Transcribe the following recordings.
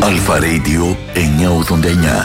Αλφα Radio 989.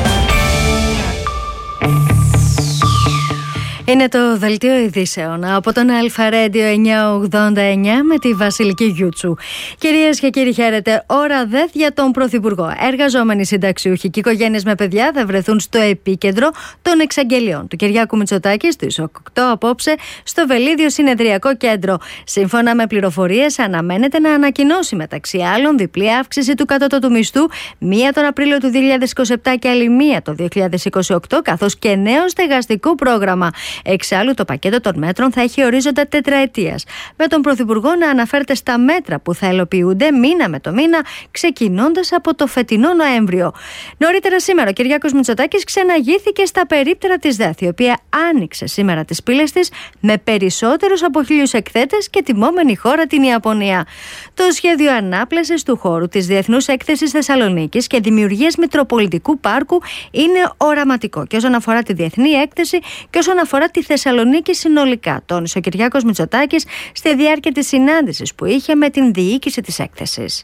Είναι το δελτίο ειδήσεων από τον Αλφα Radio 989 με τη Βασιλική Γιούτσου. Κυρίες και κύριοι, χαίρετε. Ώρα ΔΕΘ για τον Πρωθυπουργό. Εργαζόμενοι συνταξιούχοι και οικογένειες με παιδιά θα βρεθούν στο επίκεντρο των εξαγγελιών του Κυριάκου Μητσοτάκη στις 8 απόψε στο Βελίδιο Συνεδριακό Κέντρο. Σύμφωνα με πληροφορίες, αναμένεται να ανακοινώσει μεταξύ άλλων διπλή αύξηση του κατώτατου μισθού, μία τον Απρίλιο του 2027 και άλλη μία το 2028, καθώς και νέο στεγαστικό πρόγραμμα. Εξάλλου, το πακέτο των μέτρων θα έχει ορίζοντα τετραετίας, με τον Πρωθυπουργό να αναφέρεται στα μέτρα που θα υλοποιούνται μήνα με το μήνα, ξεκινώντας από το φετινό Νοέμβριο. Νωρίτερα σήμερα, ο Κυριάκος Μητσοτάκης ξεναγήθηκε στα περίπτερα της ΔΕΘ, η οποία άνοιξε σήμερα τις πύλες της με περισσότερους από 1.000 εκθέτες και τιμόμενη χώρα την Ιαπωνία. Το σχέδιο ανάπλασης του χώρου της Διεθνούς Έκθεσης Θεσσαλονίκης και δημιουργίας Μητροπολιτικού Πάρκου είναι οραματικό και όσον αφορά τη διεθνή έκθεση και όσον αφορά τη Θεσσαλονίκη συνολικά, τόνισε ο Κυριάκος Μητσοτάκης στη διάρκεια της συνάντησης που είχε με την διοίκηση της έκθεσης.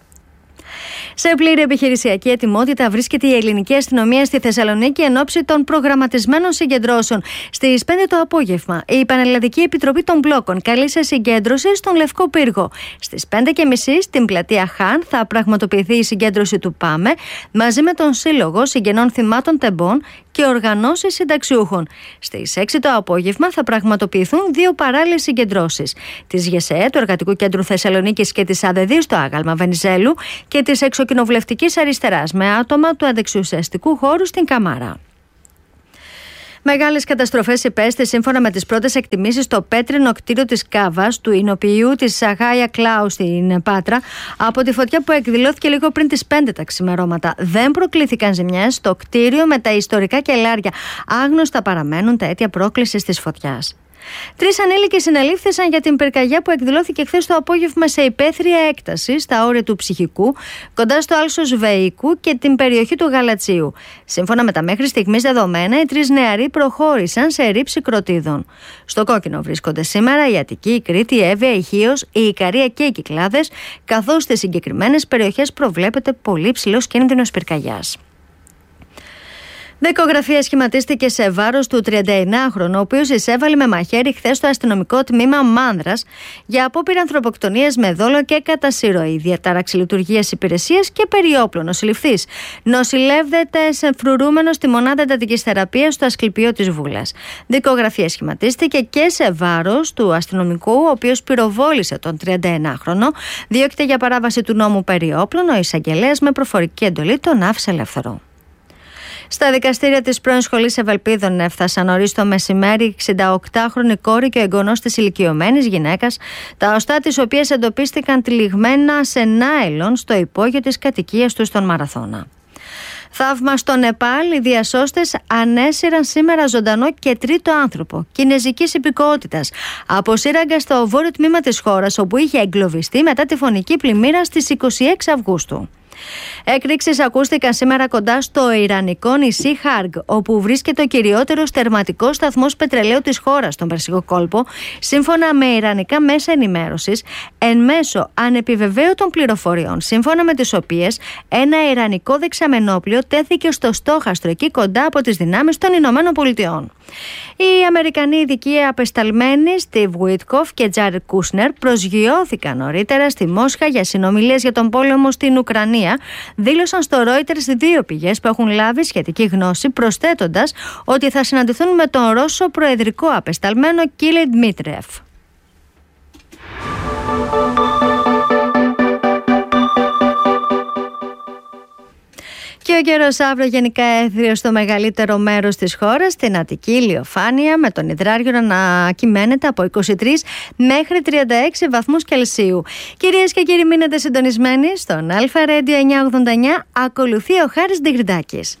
Σε πλήρη επιχειρησιακή ετοιμότητα βρίσκεται η ελληνική αστυνομία στη Θεσσαλονίκη εν ώψη των προγραμματισμένων συγκεντρώσεων. Στις 5 το απόγευμα, η Πανελλαδική Επιτροπή των Μπλόκων καλεί σε συγκέντρωση στον Λευκό Πύργο. Στις 5:30 στην πλατεία Χάν θα πραγματοποιηθεί η συγκέντρωση του ΠΑΜΕ μαζί με τον Σύλλογο Συγγενών Θυμάτων Τεμπών και οργανώσεις συνταξιούχων. Στις 6 το απόγευμα θα πραγματοποιηθούν 2 παράλληλες συγκεντρώσεις. Της ΓΕΣΕ, του Εργατικού Κέντρου Θεσσαλονίκης και της ΑΔΕΔΗ στο Άγαλμα Βενιζέλου και της Εξοκοινοβουλευτικής Αριστεράς με άτομα του αντεξουσιαστικού χώρου στην Καμάρα. Μεγάλες καταστροφές υπέστη σύμφωνα με τις πρώτες εκτιμήσεις στο πέτρινο κτίριο της Κάβας, του εινοποιείου της Αγάια Κλάου στην Πάτρα, από τη φωτιά που εκδηλώθηκε λίγο πριν τις 5 τα ξημερώματα. Δεν προκλήθηκαν ζημιές στο κτίριο με τα ιστορικά κελάρια. Άγνωστα παραμένουν τα αίτια πρόκλησης της φωτιάς. 3 ανήλικοι συνελήφθησαν για την πυρκαγιά που εκδηλώθηκε χθες το απόγευμα σε υπαίθρια έκταση στα όρια του Ψυχικού, κοντά στο άλσος Βεϊκού και την περιοχή του Γαλατσίου. Σύμφωνα με τα μέχρι στιγμής δεδομένα, οι 3 νεαροί προχώρησαν σε ρήψη κροτίδων. Στο κόκκινο βρίσκονται σήμερα η Αττική, η Κρήτη, η Εύβοια, η Χίος, η Ικαρία και οι Κυκλάδες, καθώς στις συγκεκριμένες περιοχές προβλέπεται πολύ ψηλός κίνδυνος πυρκαγιάς. Δικογραφία σχηματίστηκε σε βάρος του 39χρονου, ο οποίος εισέβαλε με μαχαίρι χθες στο αστυνομικό τμήμα Μάνδρας για απόπειρα ανθρωποκτονίας με δόλο και κατά συρροή, διατάραξη λειτουργίας υπηρεσίας και περιόπλο. Νοσηλευτής νοσηλεύεται σε φρουρούμενο στη μονάδα εντατικής θεραπείας στο Ασκληπιείο της Βούλας. Δικογραφία σχηματίστηκε και σε βάρος του αστυνομικού, ο οποίος πυροβόλησε τον 39χρονο. Διώκεται για παράβαση του νόμου περιόπλων. Ο εισαγγελέας με προφορική εντολή τον άφησε ελεύθερο. Στα δικαστήρια της πρώην σχολής Ευελπίδων έφτασαν νωρίς το μεσημέρι 68χρονη κόρη και ο εγγονός της ηλικιωμένης γυναίκας, τα οστά της οποίας εντοπίστηκαν τυλιγμένα σε νάιλον στο υπόγειο της κατοικίας του στον Μαραθώνα. Θαύμα στο Νεπάλ, οι διασώστες ανέσυραν σήμερα ζωντανό και τρίτο άνθρωπο κινεζικής υπηκότητας από σύραγγα στο βόρειο τμήμα της χώρας, όπου είχε εγκλωβιστεί μετά τη φωνική πλημμύρα στις 26 Αυγούστου. Έκρηξεις ακούστηκαν σήμερα κοντά στο ιρανικό νησί Χάργ, όπου βρίσκεται ο κυριότερος τερματικός σταθμός πετρελαίου της χώρας, στον Περσικό κόλπο, σύμφωνα με ιρανικά μέσα ενημέρωσης, εν μέσω ανεπιβεβαίωτων πληροφοριών, σύμφωνα με τις οποίες ένα ιρανικό δεξαμενόπλιο τέθηκε στο στόχαστρο εκεί κοντά από τις δυνάμεις των Ηνωμένων Πολιτειών. Οι Αμερικανοί ειδικοί απεσταλμένοι Στιβ Γουίτκοφ και Τζάρετ Κούσνερ προσγειώθηκαν νωρίτερα στη Μόσχα για συνομιλίες για τον πόλεμο στην Ουκρανία, δήλωσαν στο Reuters 2 πηγές που έχουν λάβει σχετική γνώση, προσθέτοντας ότι θα συναντηθούν με τον Ρώσο προεδρικό απεσταλμένο Κύριλ Δημήτριεφ. Και ο καιρός αύριο γενικά έθριος στο μεγαλύτερο μέρος της χώρας, στην Αττική ηλιοφάνεια, με τον υδράργυρο να κυμαίνεται από 23 μέχρι 36 βαθμούς Κελσίου. Κυρίες και κύριοι, μείνετε συντονισμένοι στον Αλφα Radio 989. Ακολουθεί ο Χάρης Ντιγρντάκης.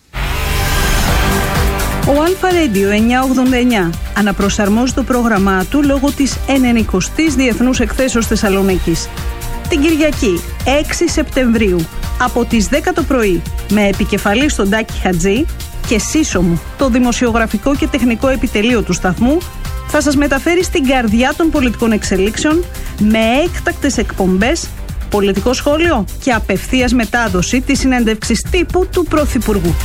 Ο Αλφα Radio 989 αναπροσαρμόζει το πρόγραμμά του λόγω της 90ης Διεθνούς Εκθέσεως Θεσσαλονίκης. Την Κυριακή 6 Σεπτεμβρίου από τις 10 το πρωί, με επικεφαλή στον Τάκη Χατζή και σύσσωμο το δημοσιογραφικό και τεχνικό επιτελείο του σταθμού, θα σας μεταφέρει στην καρδιά των πολιτικών εξελίξεων με έκτακτες εκπομπές, πολιτικό σχόλιο και απευθείας μετάδοση της συνέντευξης τύπου του Πρωθυπουργού.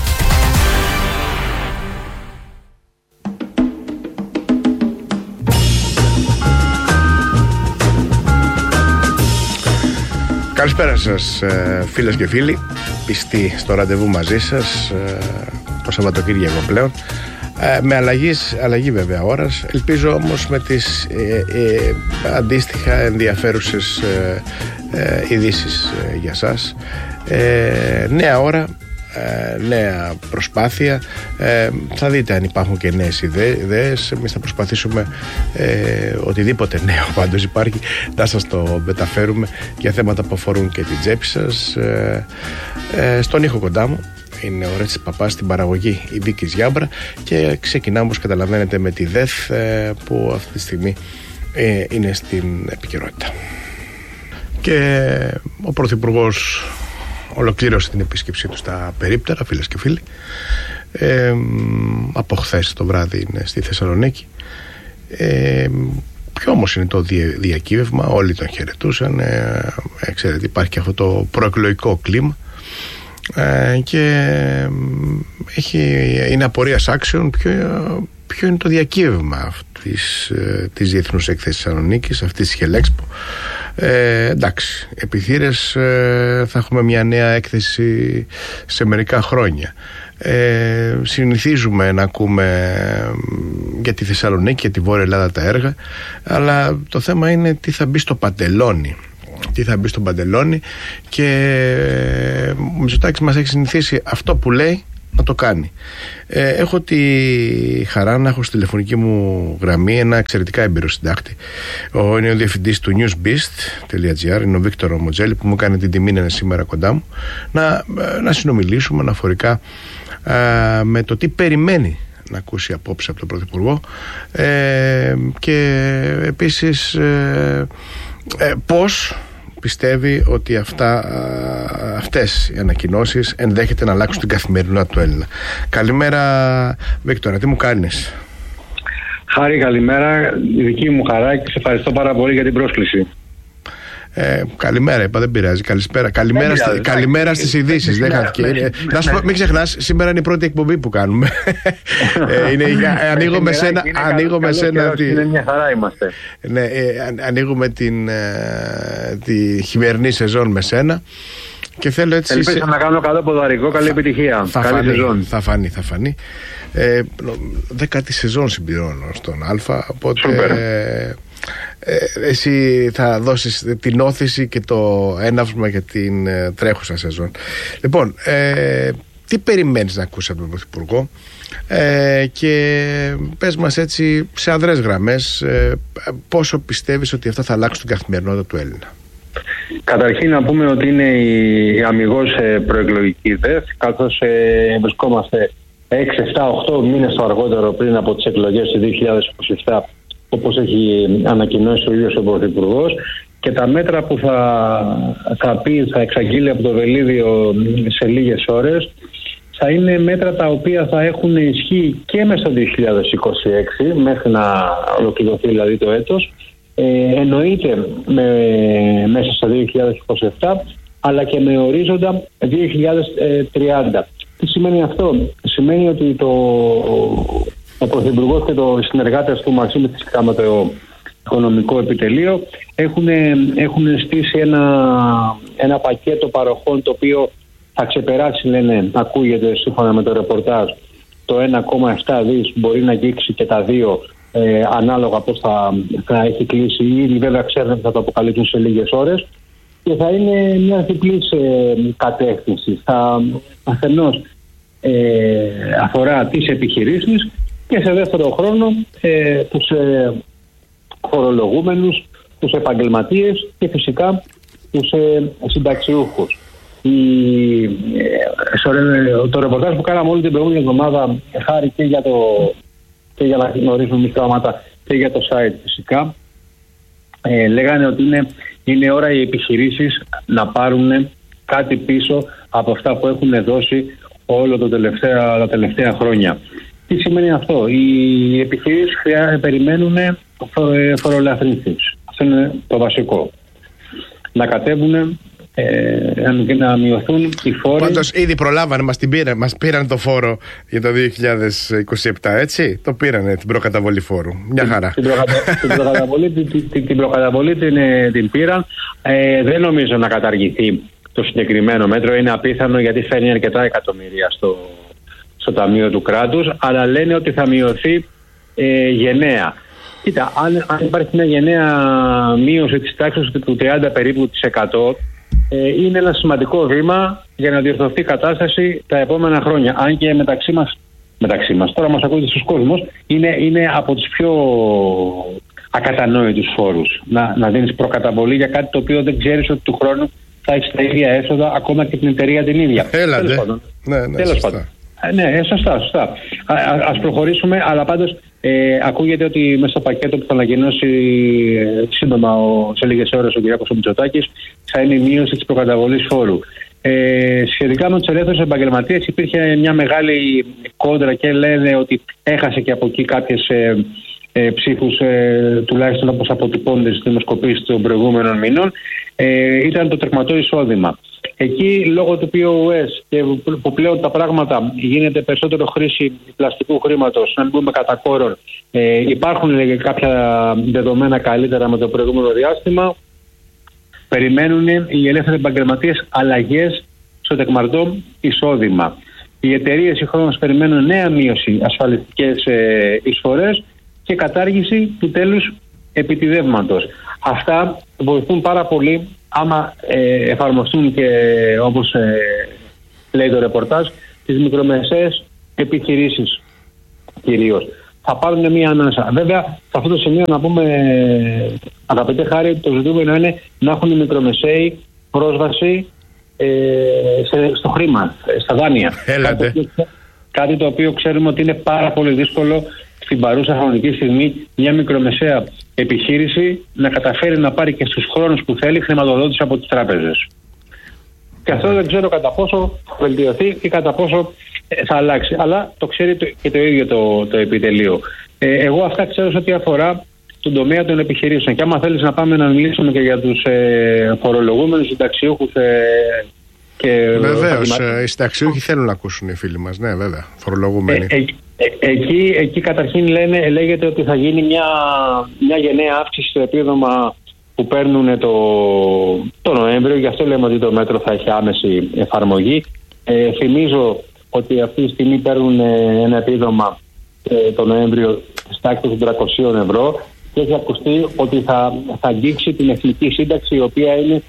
Καλησπέρα σας φίλες και φίλοι, πιστοί στο ραντεβού μαζί σας το Σαββατοκύριακο πλέον, με αλλαγή βέβαια ώρας, ελπίζω όμως με τις αντίστοιχα ενδιαφέρουσες ειδήσεις για σας. Νέα ώρα, νέα προσπάθεια, θα δείτε αν υπάρχουν και νέες ιδέες. Εμείς θα προσπαθήσουμε οτιδήποτε νέο πάντως υπάρχει να σας το μεταφέρουμε για θέματα που αφορούν και την τσέπη σας. Στον ήχο κοντά μου είναι ο Ρέτσης Παπάς, στην παραγωγή η Βίκης Γιάμπρα, και ξεκινάμε, όπως καταλαβαίνετε, με τη ΔΕΘ που αυτή τη στιγμή είναι στην επικαιρότητα. Και ο Πρωθυπουργός ολοκλήρωσε την επίσκεψή του στα Περίπτερα, φίλες και φίλοι. Από χθες το βράδυ είναι στη Θεσσαλονίκη. Ποιο όμως είναι το διακύβευμα? Όλοι τον χαιρετούσαν. Ξέρετε, υπάρχει και αυτό το προεκλογικό κλίμα, και είναι απορίας άξιων ποιο είναι το διακύβευμα της Διεθνούς Έκθεσης Θεσσαλονίκης, αυτής της Χελέξπο. Εντάξει, επιθύρες, θα έχουμε μια νέα έκθεση σε μερικά χρόνια. Συνηθίζουμε να ακούμε για τη Θεσσαλονίκη και τη Βόρεια Ελλάδα τα έργα, αλλά το θέμα είναι τι θα μπει στο παντελόνι. Και ο Μητσοτάκης μας έχει συνηθίσει αυτό που λέει να το κάνει. Έχω τη χαρά να έχω στη τηλεφωνική μου γραμμή ένα εξαιρετικά έμπειρο συντάκτη. Είναι ο διευθυντής του newsbeast.gr, είναι ο Βίκτορο Μοτζέλη, που μου κάνει την τιμή να είναι σήμερα κοντά μου, να συνομιλήσουμε αναφορικά με το τι περιμένει να ακούσει απόψε από τον Πρωθυπουργό, και επίσης πώς πιστεύει ότι αυτές οι ανακοινώσεις ενδέχεται να αλλάξουν την καθημερινότητα του Έλληνα. Καλημέρα Βίκτορα, τι μου κάνεις? Χάρη, καλημέρα. Η δική μου χαρά και σε ευχαριστώ πάρα πολύ για την πρόσκληση. Καλημέρα, είπα, δεν πειράζει. Καλημέρα στις ειδήσεις. Να σου πω, μην ξεχνάς, σήμερα είναι η πρώτη εκπομπή που κάνουμε. Ανοίγουμε σένα. Είναι μια χαρά είμαστε. Ναι, ανοίγουμε τη χειμερινή σεζόν με σένα. Και θέλω έτσι. Ελπίζω να κάνω καλό ποδαρικό, καλή επιτυχία. Θα φανεί. 10η σεζόν συμπληρώνω στον Α, οπότε εσύ θα δώσεις την όθηση και το έναυσμα για την τρέχουσα σεζόν. Λοιπόν, τι περιμένεις να ακούσεις από τον Πρωθυπουργό, και πες μας έτσι σε αδρές γραμμές πόσο πιστεύεις ότι αυτά θα αλλάξουν την καθημερινότητα του Έλληνα? Καταρχήν να πούμε ότι είναι η αμιγώς προεκλογική ΔΕΘ, καθώς βρισκόμαστε 6, 7, 8 μήνες το αργότερο πριν από τις εκλογές του 2027, όπως έχει ανακοινώσει ο ίδιος ο Πρωθυπουργός, και τα μέτρα που θα εξαγγείλει από το Βελίδιο σε λίγες ώρες θα είναι μέτρα τα οποία θα έχουν ισχύ και μέσα στο 2026, μέχρι να ολοκληρωθεί δηλαδή το έτος, εννοείται μέσα στο 2027, αλλά και με ορίζοντα 2030. Τι σημαίνει αυτό? Σημαίνει ότι ο Πρωθυπουργός και οι συνεργάτες του μαζί με το Οικονομικό Επιτελείο έχουν στήσει ένα πακέτο παροχών, το οποίο θα ξεπεράσει, λένε, ακούγεται σύμφωνα με το ρεπορτάζ, το 1,7 δις, μπορεί να αγγίξει και τα 2, ανάλογα πώς θα έχει κλείσει. Ήδη βέβαια ξέρουν ότι θα το αποκαλύψουν σε λίγες ώρες, και θα είναι μια διπλής κατεύθυνση. Θα αφενός αφορά τις επιχειρήσεις, και σε δεύτερο χρόνο τους φορολογούμενους, τους επαγγελματίες και φυσικά τους συνταξιούχους. Το ρεπορτάζ που κάναμε όλη την προηγούμενη εβδομάδα, χάρη και για να γνωρίζουμε μικρόματα και για το site φυσικά, λέγανε ότι είναι ώρα οι επιχειρήσεις να πάρουν κάτι πίσω από αυτά που έχουν δώσει όλο τα τελευταία χρόνια. Τι σημαίνει αυτό? Οι επιχειρήσεις περιμένουν φορολαφρύνσεις. Αυτό είναι το βασικό. να κατέβουν, να μειωθούν οι φόροι. Πάντως ήδη προλάβανε, μας πήραν το φόρο για το 2027, έτσι. Το πήρανε, την προκαταβολή φόρου. Μια χαρά. Την προκαταβολή την πήραν. Δεν νομίζω να καταργηθεί το συγκεκριμένο μέτρο. Είναι απίθανο, γιατί φέρνει αρκετά εκατομμύρια στο Ταμείο του Κράτους, αλλά λένε ότι θα μειωθεί γενναία. Κοίτα, αν υπάρχει μια γενναία μείωση της τάξης του 30 περίπου της 100%, είναι ένα σημαντικό βήμα για να διορθωθεί η κατάσταση τα επόμενα χρόνια. Αν και μεταξύ μας, τώρα μας ακούγεται στους κόσμος, είναι από τους πιο ακατανόητους φόρους. Να δίνεις προκαταβολή για κάτι το οποίο δεν ξέρεις ότι του χρόνου θα έχεις τα ίδια έσοδα, ακόμα και την εταιρεία την ίδια. Τέλος πάντων. Ναι, σωστά. Ας προχωρήσουμε, αλλά πάντως ακούγεται ότι μέσα στο πακέτο που θα ανακοινώσει σύντομα σε λίγες ώρες ο κ. Μητσοτάκης θα είναι η μείωση της προκαταβολής φόρου. Σχετικά με τους ελεύθερους επαγγελματίες υπήρχε μια μεγάλη κόντρα και λένε ότι έχασε και από εκεί κάποιες ψήφους, τουλάχιστον όπως αποτυπώνται στις δημοσκοπήσεις των προηγούμενων μηνών. Ήταν το τερματό εισόδημα. Εκεί, λόγω του POS και που πλέον τα πράγματα γίνεται περισσότερο χρήση πλαστικού χρήματος, να μην πούμε κατά κόρον, υπάρχουν κάποια δεδομένα καλύτερα με το προηγούμενο διάστημα. Περιμένουν οι ελεύθεροι επαγγελματίες αλλαγές στο τεκμαρτό εισόδημα. Οι εταιρείες συγχρόνως περιμένουν νέα μείωση ασφαλιστικές εισφορές και κατάργηση του τέλους επιτιδεύματος. Αυτά βοηθούν πάρα πολύ άμα εφαρμοστούν και, όπως λέει το ρεπορτάζ, τις μικρομεσαίες επιχειρήσεις κυρίως. Θα πάρουν μια ανάσα. Βέβαια, σε αυτό το σημείο να πούμε, αγαπητέ Χάρη, το ζητούμενο είναι να έχουν οι μικρομεσαίοι πρόσβαση στο χρήμα, στα δάνεια. Κάτι το οποίο ξέρουμε ότι είναι πάρα πολύ δύσκολο στην παρούσα χρονική στιγμή μια μικρομεσαία επιχείρηση να καταφέρει να πάρει και στους χρόνους που θέλει χρηματοδότηση από τις τράπεζες. Και αυτό δεν ξέρω κατά πόσο θα βελτιωθεί και κατά πόσο θα αλλάξει. Αλλά το ξέρει και το ίδιο το επιτελείο. Εγώ αυτά ξέρω σε ό,τι αφορά τον τομέα των επιχειρήσεων. Και άμα θέλεις να πάμε να μιλήσουμε και για τους φορολογούμενους συνταξιούχους. Βεβαίως, οι συνταξιούχοι θέλουν να ακούσουν οι φίλοι μας. Ναι, βέβαια, φορολογούμενοι. Εκεί καταρχήν λέγεται ότι θα γίνει μια γενναία αύξηση στο επίδομα που παίρνουν το Νοέμβριο. Γι' αυτό λέμε ότι το μέτρο θα έχει άμεση εφαρμογή. Θυμίζω ότι αυτή τη στιγμή παίρνουν ένα επίδομα το Νοέμβριο της τάξης των 300 ευρώ και έχει ακουστεί ότι θα αγγίξει την εθνική σύνταξη, η οποία είναι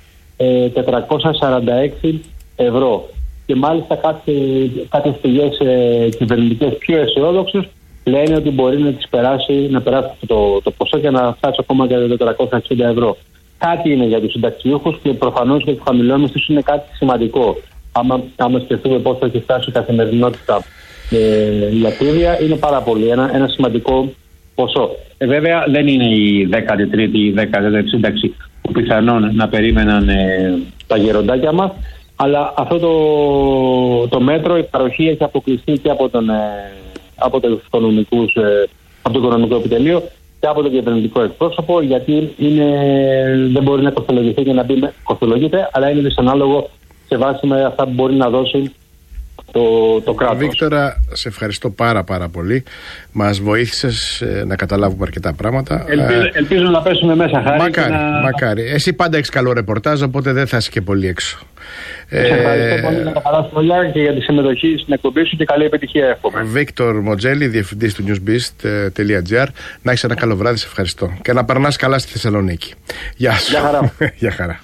446 ευρώ. Και μάλιστα κάποιες πηγές κυβερνητικές πιο αισιόδοξες λένε ότι μπορεί να περάσει το ποσό και να φτάσει ακόμα και τα 460 ευρώ. Κάτι είναι για τους συνταξιούχους και προφανώς για τους χαμηλόμισθους είναι κάτι σημαντικό. Άμα σκεφτούμε πώς θα έχει φτάσει η καθημερινότητα η ακρίβεια, είναι πάρα πολύ ένα σημαντικό ποσό. Βέβαια δεν είναι η 13η ή 14η σύνταξη που πιθανόν να περίμεναν τα γεροντάκια μας, αλλά αυτό το μέτρο, η παροχή έχει αποκλειστεί και από το οικονομικό επιτελείο και από το κυβερνητικό εκπρόσωπο, γιατί δεν μπορεί να κοστολογηθεί και να μπει κοστολογείται, αλλά είναι δυσανάλογο σε βάση με αυτά που μπορεί να δώσει το κράτος. Βίκτορα, σε ευχαριστώ πάρα πολύ. Μας βοήθησες να καταλάβουμε αρκετά πράγματα. Ελπίζω να πέσουμε μέσα, Χάρη. Μακάρι. Εσύ πάντα έχεις καλό ρεπορτάζ, οπότε δεν θα είσαι και πολύ έξω. Σε ευχαριστώ πολύ για τα καλά σχόλια και για τη συμμετοχή στην εκπομπή σου και καλή επιτυχία εύχομαι. Βίκτορ Μοτζέλη, διευθυντής του newsbeast.gr. Να έχεις ένα καλό βράδυ, σε ευχαριστώ. Και να περνάς καλά στη Θεσσαλονίκη. Γεια σου. Γεια χαρά.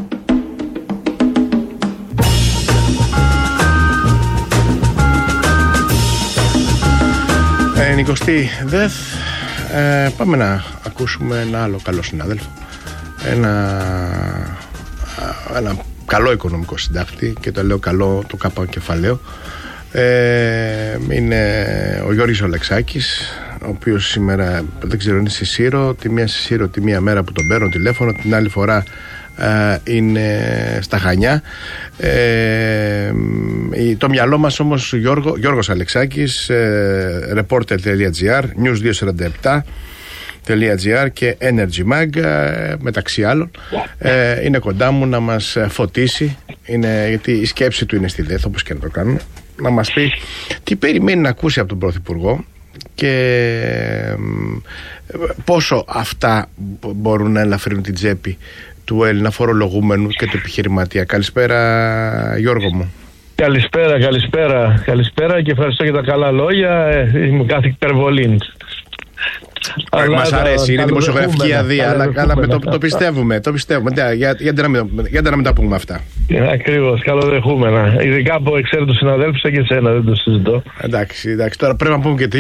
Νικοστή Δεθ, πάμε να ακούσουμε ένα άλλο καλό συνάδελφο, ένα καλό οικονομικό συντάκτη, και το λέω καλό το κάπα κεφαλαίο. Είναι ο Γιώργης Αλεξάκης, ο οποίος σήμερα δεν ξέρω, είναι στη Σύρο, τη μία μέρα που τον παίρνω τηλέφωνο, την άλλη φορά είναι στα Χανιά. Το μυαλό μας όμως Γιώργος Αλεξάκης, reporter.gr, News 247, και Energy Mag, μεταξύ άλλων. Είναι κοντά μου να μας φωτίσει, γιατί η σκέψη του είναι στη ΔΕΘ, όπως και να το κάνουμε, να μας πει τι περιμένει να ακούσει από τον Πρωθυπουργό και πόσο αυτά μπορούν να ελαφρύνουν την τσέπη του Έλληνα φορολογούμενου και του επιχειρηματία. Καλησπέρα, Γιώργο μου. Καλησπέρα και ευχαριστώ για τα καλά λόγια. Είμαι κάθε υπερβολή. Μας αρέσει, είναι δημοσιογραφική αδεία, αλλά το πιστεύουμε. Γιατί να μην τα πούμε αυτά. Ακριβώς, καλοδεχούμενα. Ειδικά από εξαίρετους συναδέλφους και εσένα, δεν το συζητώ. Εντάξει, τώρα πρέπει να πούμε και τι.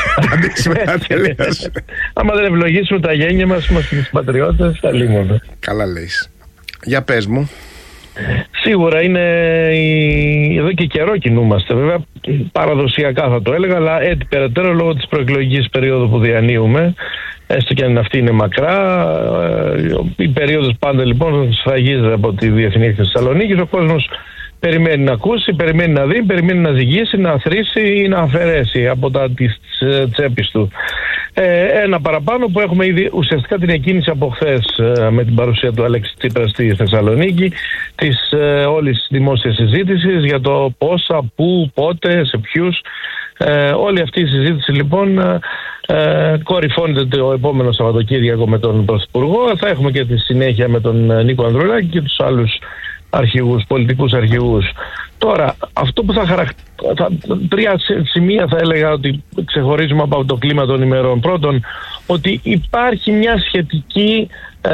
Άμα δεν ευλογήσουμε τα γένια μας, είμαστε πατριώτες, θα λύγουμε. Καλά λες. Για πες μου. Σίγουρα εδώ και καιρό κινούμαστε, βέβαια παραδοσιακά θα το έλεγα, αλλά έτσι περαιτέρω λόγω της προεκλογικής περίοδου που διανύουμε, έστω και αν αυτή είναι μακρά, η περίοδος πάντα λοιπόν σφραγίζεται από τη Διεθνή Έκθεση Θεσσαλονίκης. Ο κόσμος περιμένει να ακούσει, περιμένει να δει, περιμένει να ζυγίσει, να θρήσει ή να αφαιρέσει από τις τσέπης του. Ένα παραπάνω που έχουμε ήδη ουσιαστικά την εκκίνηση από χθες με την παρουσία του Αλέξη Τσίπρα στη Θεσσαλονίκη, της όλης δημόσιας συζήτησης για το πόσα, πού, πότε, σε ποιους. Όλη αυτή η συζήτηση λοιπόν κορυφώνεται το επόμενο Σαββατοκύριακο με τον Πρωθυπουργό. Θα έχουμε και τη συνέχεια με τον Νίκο Ανδρουλάκη και τους άλλους πολιτικούς αρχηγούς. Τώρα, αυτό που τρία σημεία θα έλεγα ότι ξεχωρίζουμε από το κλίμα των ημερών. Πρώτον, ότι υπάρχει μια σχετική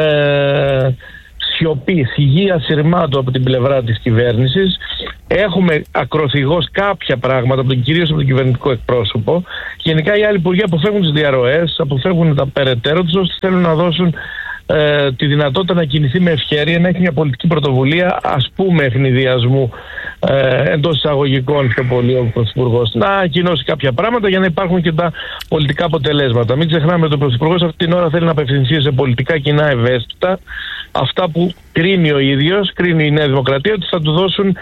σιωπή, θυγεία συρμάτου από την πλευρά της κυβέρνησης. Έχουμε ακροθυγώς κάποια πράγματα, κυρίως από τον κυβερνητικό εκπρόσωπο. Γενικά οι άλλοι υπουργοί αποφεύγουν τις διαρροές, αποφεύγουν τα περαιτέρω τους, ώστε θέλουν να δώσουν τη δυνατότητα να κινηθεί με ευκαιρία, να έχει μια πολιτική πρωτοβουλία, ας πούμε ευνηδιασμού εντός εισαγωγικών πιο πολύ ο Πρωθυπουργός, να ανακοινώσει κάποια πράγματα για να υπάρχουν και τα πολιτικά αποτελέσματα. Μην ξεχνάμε ότι ο Πρωθυπουργός αυτή την ώρα θέλει να απευθυνθεί σε πολιτικά κοινά ευαίσθητα, αυτά που κρίνει ο ίδιος, κρίνει η Νέα Δημοκρατία ότι θα του δώσουν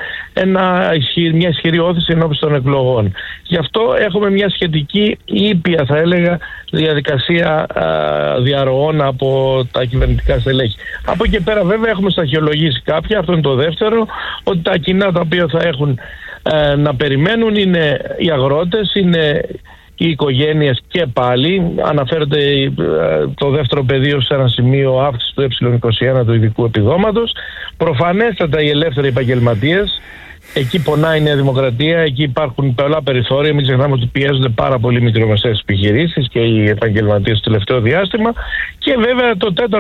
μια ισχυρή όθηση ενώπιση των εκλογών. Γι' αυτό έχουμε μια σχετική ήπια, θα έλεγα, διαδικασία διαρροών από τα κυβερνητικά στελέχη. Από εκεί πέρα βέβαια έχουμε σταχυολογήσει κάποια, αυτό είναι το δεύτερο, ότι τα κοινά τα οποία θα έχουν να περιμένουν είναι οι αγρότες, είναι οι οικογένειες και πάλι. Αναφέρεται το δεύτερο πεδίο σε ένα σημείο αύξηση του Ε21 του ειδικού επιδόματος. Προφανέστατα οι ελεύθεροι επαγγελματίες, εκεί πονάει η Νέα Δημοκρατία, εκεί υπάρχουν πολλά περιθώρια. Μην ξεχνάμε ότι πιέζονται πάρα πολύ μικρομεσαίες επιχειρήσεις και οι επαγγελματίες στο τελευταίο διάστημα. Και βέβαια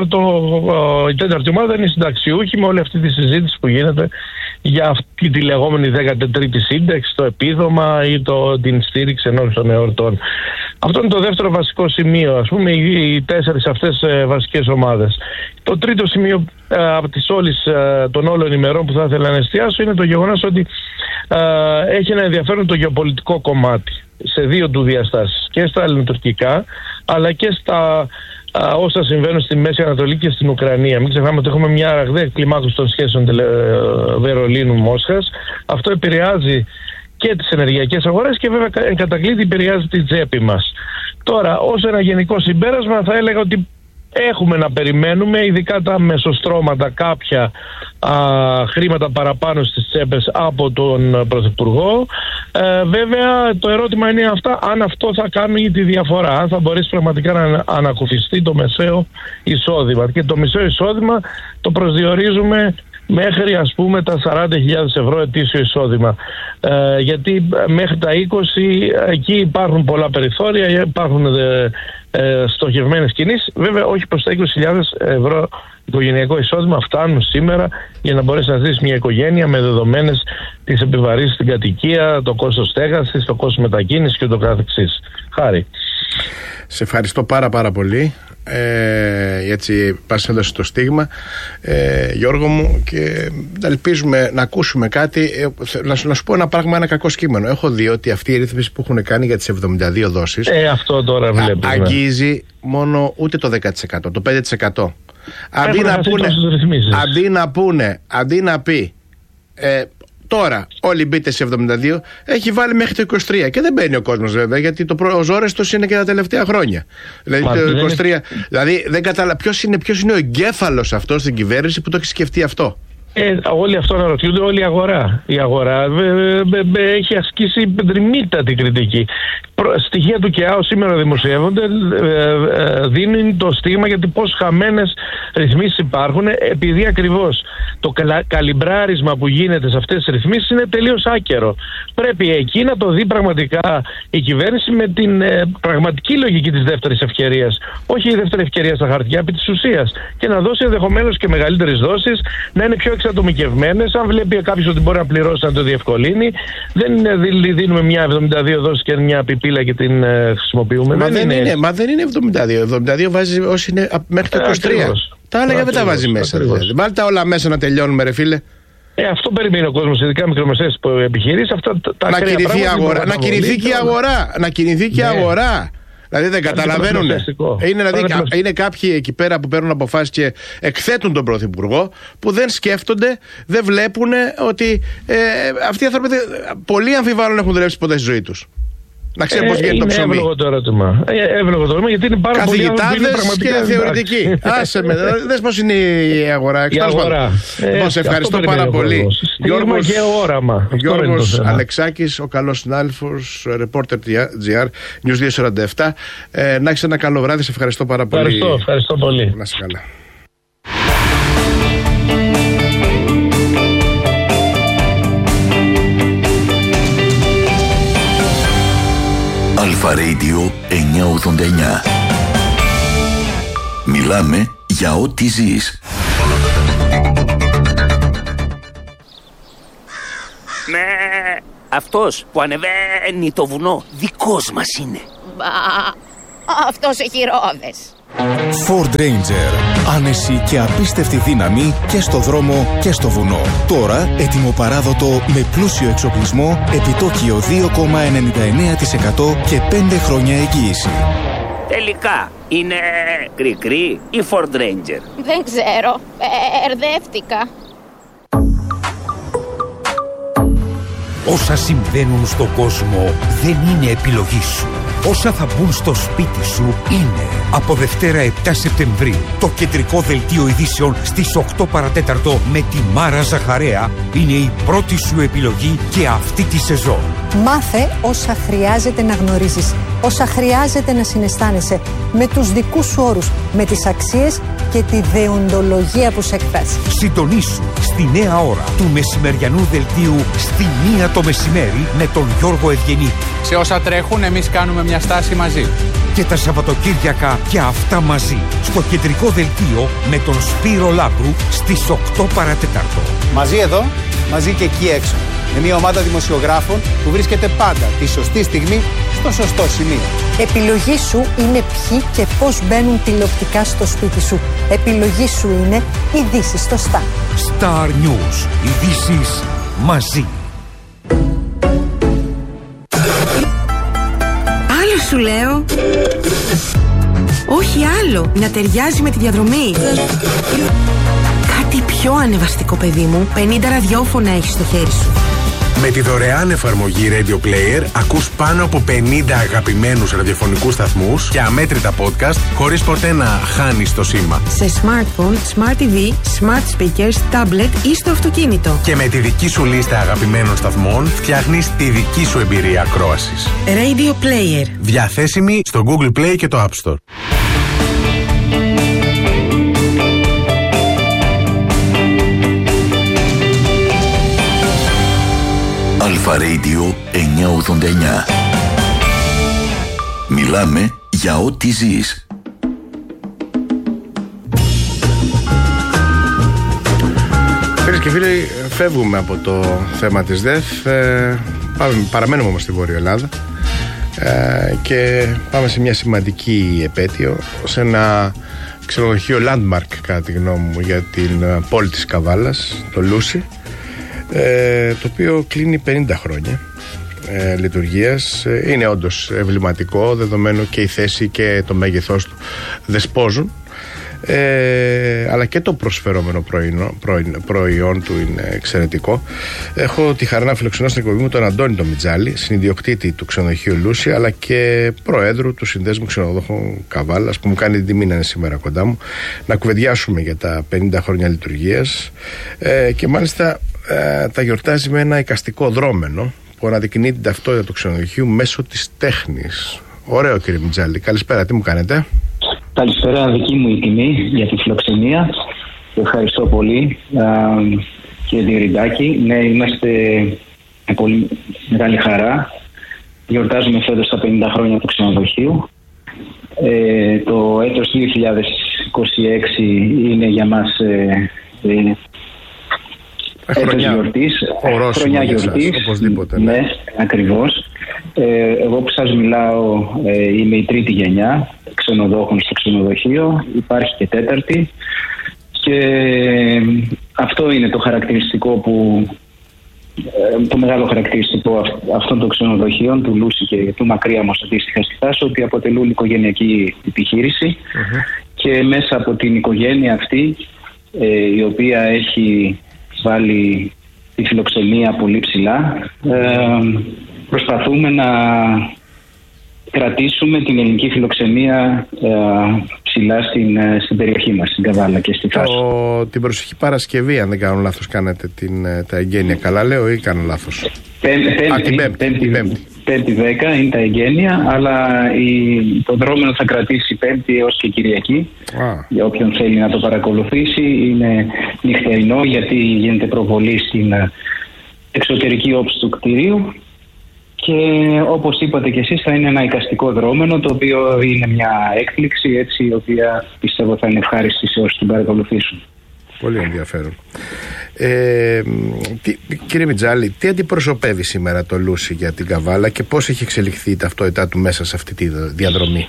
η τέταρτη ομάδα είναι οι συνταξιούχοι, με όλη αυτή τη συζήτηση που γίνεται για αυτή τη λεγόμενη 13η σύνταξη, το επίδομα ή την στήριξη ενός των εορτών. Αυτό είναι το δεύτερο βασικό σημείο, ας πούμε, οι τέσσερις αυτές βασικές ομάδες. Το τρίτο σημείο από των όλων ημερών που θα ήθελα να εστιάσω είναι το γεγονός ότι έχει ένα ενδιαφέρον το γεωπολιτικό κομμάτι σε δύο του διαστάσεις, και στα ελληνοτουρκικά αλλά και στα όσα συμβαίνουν στη Μέση Ανατολή και στην Ουκρανία. Μην ξεχνάμε ότι έχουμε μια ραγδαία κλιμάκωση των σχέσεων Βερολίνου-Μόσχας. Αυτό επηρεάζει και τις ενεργειακές αγορές και βέβαια εν κατακλείδη επηρεάζει την τσέπη μας. Τώρα, ως ένα γενικό συμπέρασμα θα έλεγα ότι έχουμε να περιμένουμε, ειδικά τα μεσοστρώματα, κάποια χρήματα παραπάνω στις τσέπες από τον Πρωθυπουργό. Βέβαια το ερώτημα είναι αν αυτό θα κάνει τη διαφορά, αν θα μπορέσει πραγματικά να ανακουφιστεί το μεσαίο εισόδημα. Και το μεσαίο εισόδημα το προσδιορίζουμε μέχρι ας πούμε τα 40.000 ευρώ ετήσιο εισόδημα. Γιατί μέχρι τα 20 εκεί υπάρχουν πολλά περιθώρια, υπάρχουν στοχευμένες κινήσεις. Βέβαια όχι προς τα 20.000 ευρώ οικογενειακό εισόδημα φτάνουν σήμερα για να μπορέσει να ζήσει μια οικογένεια με δεδομένες τις επιβαρύνσεις στην κατοικία, το κόστος στέγασης, το κόστος μετακίνησης και το καθεξής. Χάρη. Σε ευχαριστώ πάρα πολύ. Έτσι πάσχοντας το στίγμα, Γιώργο μου, και ελπίζουμε να ακούσουμε κάτι. Να σου πω ένα πράγμα, ένα κακό σκήμενο. Έχω δει ότι αυτή η ρύθμιση που έχουν κάνει για τις 72 δόσεις αυτό τώρα βλέπεις, αγγίζει μόνο ούτε το 10%, το 5%. Αντί να πει τώρα όλοι μπείτε σε 72, έχει βάλει μέχρι το 23 και δεν μπαίνει ο κόσμος βέβαια, γιατί ο ζόρεστος είναι και τα τελευταία χρόνια. Δηλαδή το 23. Δηλαδή δεν ποιος είναι ο εγκέφαλος αυτό στην κυβέρνηση που το έχει σκεφτεί αυτό. Όλοι αυτό αναρωτιούνται, όλη η αγορά. Η αγορά έχει ασκήσει δρυμύτατη κριτική. Στοιχεία του ΚΕΑΟ σήμερα δημοσιεύονται, δίνουν το στίγμα γιατί πώς χαμένες ρυθμίσεις υπάρχουν, επειδή ακριβώς το καλυμπράρισμα που γίνεται σε αυτές τις ρυθμίσεις είναι τελείως άκερο. Πρέπει εκεί να το δει πραγματικά η κυβέρνηση με την πραγματική λογική της δεύτερης ευκαιρίας. Όχι η δεύτερη ευκαιρία στα χαρτιά, επί της ουσίας. Και να δώσει ενδεχομένως και μεγαλύτερες δόσεις, να είναι πιο εξατομικευμένες. Αν βλέπει κάποιος ότι μπορεί να πληρώσει, να το διευκολύνει. Δεν δίνουμε μια 72 δόση και μια πιπίλα και την χρησιμοποιούμε. Μα δεν είναι 72. 72 βάζει όσοι είναι μέχρι το 23. Τα άλλα δεν τα βάζει μέσα. Δηλαδή. Βάλτε όλα μέσα να τελειώνουμε, ρε φίλε. Αυτό περιμένει ο κόσμος, ειδικά μικρομεσαίες επιχειρήσεις. Να κινηθεί η αγορά. Να κινηθεί και η αγορά. Δηλαδή δεν καταλαβαίνουν. Είναι κάποιοι εκεί πέρα που παίρνουν αποφάσεις και εκθέτουν τον Πρωθυπουργό, που δεν σκέφτονται, δεν βλέπουν ότι αυτοί οι άνθρωποι πολλοί αμφιβάλλουν έχουν δουλέψει ποτέ στη ζωή τους. Να ξέρουν πώς γίνεται το ψωμί. Εύλογο το ερώτημα. Γιατί είναι πάρα πολλοί καθηγητάδες και θεωρητικοί. Άσε με, δες πώς είναι η αγορά. Σε ευχαριστώ πάρα πολύ. Στίγμα και όραμα. Γιώργος Αλεξάκης, ο καλός συνάδελφος, Reporter.gr, News 247. Να έχεις ένα καλό βράδυ, σε ευχαριστώ πάρα πολύ. Ευχαριστώ πολύ. Να είσαι καλά. Αλφα Radio 989. Μιλάμε για ό,τι ζεις. Ναι, αυτός που ανεβαίνει το βουνό δικός μας είναι. Αυτός έχει ρόδες. Ford Ranger. Άνεση και απίστευτη δύναμη και στο δρόμο και στο βουνό. Τώρα έτοιμο παράδοτο με πλούσιο εξοπλισμό, επιτόκιο 2,99% και 5 χρόνια εγγύηση. Τελικά είναι κρικρί ή Ford Ranger? Δεν ξέρω, ερδεύτηκα. Όσα συμβαίνουν στον κόσμο δεν είναι επιλογή σου. Όσα θα μπουν στο σπίτι σου είναι. Από Δευτέρα 7 Σεπτεμβρίου, το κεντρικό δελτίο ειδήσεων στις 8 παρατέταρτο με τη Μάρα Ζαχαρέα είναι η πρώτη σου επιλογή και αυτή τη σεζόν. Μάθε όσα χρειάζεται να γνωρίζεις, όσα χρειάζεται να συναισθάνεσαι, με τους δικούς σου όρους, με τις αξίες και τη δεοντολογία που σε εκφράζει. Συντονίσου στη νέα ώρα του μεσημεριανού δελτίου στη 1 το μεσημέρι με τον Γιώργο Ευγενή. Σε όσα τρέχουν εμείς κάνουμε μια στάση μαζί. Και τα Σαββατοκύριακα και αυτά μαζί στο κεντρικό δελτίο με τον Σπύρο Λάμπρου στις 8 παρατέταρτο. Μαζί εδώ, μαζί και εκεί έξω. Με μια ομάδα δημοσιογράφων που βρίσκεται πάντα τη σωστή στιγμή στο σωστό σημείο. Επιλογή σου είναι ποιοι και πώς μπαίνουν τηλεοπτικά στο σπίτι σου. Επιλογή σου είναι ειδήσεις στο Star. Star News. Ειδήσεις μαζί. Άλλο σου λέω. Όχι άλλο. Να ταιριάζει με τη διαδρομή. Κάτι πιο ανεβαστικό, παιδί μου. 50 ραδιόφωνα έχεις στο χέρι σου. Με τη δωρεάν εφαρμογή Radio Player ακούς πάνω από 50 αγαπημένους ραδιοφωνικούς σταθμούς και αμέτρητα podcast χωρίς ποτέ να χάνεις το σήμα. Σε smartphone, smart TV, smart speakers, tablet ή στο αυτοκίνητο. Και με τη δική σου λίστα αγαπημένων σταθμών φτιάχνεις τη δική σου εμπειρία ακρόασης. Radio Player. Διαθέσιμη στο Google Play και το App Store. Αλφα Radio 989. Μιλάμε για ό,τι ζεις. Φίλες και φίλοι, φεύγουμε από το θέμα της ΔΕΘ. Παραμένουμε όμως στη Βόρεια Ελλάδα και πάμε σε μια σημαντική επέτειο, σε ένα ξενοδοχείο landmark κατά τη γνώμη μου για την πόλη της Καβάλας, το Λούσι, το οποίο κλείνει 50 χρόνια λειτουργίας. Είναι όντως εμβληματικό, δεδομένου και η θέση και το μέγεθός του δεσπόζουν. αλλά και το προσφερόμενο προϊόν του είναι εξαιρετικό. Έχω τη χαρά να φιλοξενώ στην εκπομπή μου τον Αντώνη τον Μιτζάλη, συνιδιοκτήτη του ξενοδοχείου Λούση, αλλά και προέδρου του Συνδέσμου Ξενοδόχων Καβάλας, που μου κάνει την τιμή να είναι σήμερα κοντά μου, να κουβεντιάσουμε για τα 50 χρόνια λειτουργίας, και μάλιστα τα γιορτάζει με ένα εικαστικό δρόμενο που αναδεικνύει την ταυτότητα του ξενοδοχείου μέσω της τέχνης. Ωραίο, κύριε Μιτζάλη. Καλησπέρα, τι μου κάνετε? Καλησπέρα, δική μου η τιμή για τη φιλοξενία. Ευχαριστώ πολύ, κύριε Διορυντάκη. Ναι, είμαστε με πολύ μεγάλη χαρά. Γιορτάζουμε φέτος τα 50 χρόνια του ξενοδοχείου. Το έτος 2026 είναι για μας χρονιά γιορτής. Οπωσδήποτε. Ναι, ακριβώς. Εγώ που σας μιλάω είμαι η τρίτη γενιά ξενοδόχων στο ξενοδοχείο. Υπάρχει και τέταρτη. Και αυτό είναι το χαρακτηριστικό το μεγάλο χαρακτηριστικό αυτών των ξενοδοχείων, του Λούση και του Μακρύαμος αντίστοιχα στη Θάσο, ότι αποτελούν οικογενειακή επιχείρηση. Και μέσα από την οικογένεια αυτή, η οποία έχει βάλει τη φιλοξενία πολύ ψηλά, προσπαθούμε να κρατήσουμε την ελληνική φιλοξενία ψηλά στην περιοχή μας, στην Καβάλα και στη Θάσο. Την προσεχή Παρασκευή, αν δεν κάνω λάθος, κάνετε τα εγγένεια. Καλά λέω ή κάνω λάθος? Πέμπτη 10 είναι τα εγγένεια, αλλά το δρόμενο θα κρατήσει Πέμπτη έως και Κυριακή. Για όποιον θέλει να το παρακολουθήσει, είναι νυχτερινό, γιατί γίνεται προβολή στην εξωτερική όψη του κτηρίου. Και όπως είπατε και εσείς, θα είναι ένα εικαστικό δρόμενο, το οποίο είναι μια έκπληξη, έτσι, η οποία πιστεύω θα είναι ευχάριστη σε όσοι την παρακολουθήσουν. Πολύ ενδιαφέρον. Κύριε Μιτζάλη, τι αντιπροσωπεύει σήμερα το Λούση για την Καβάλα και πώς έχει εξελιχθεί η ταυτότητά του μέσα σε αυτή τη διαδρομή?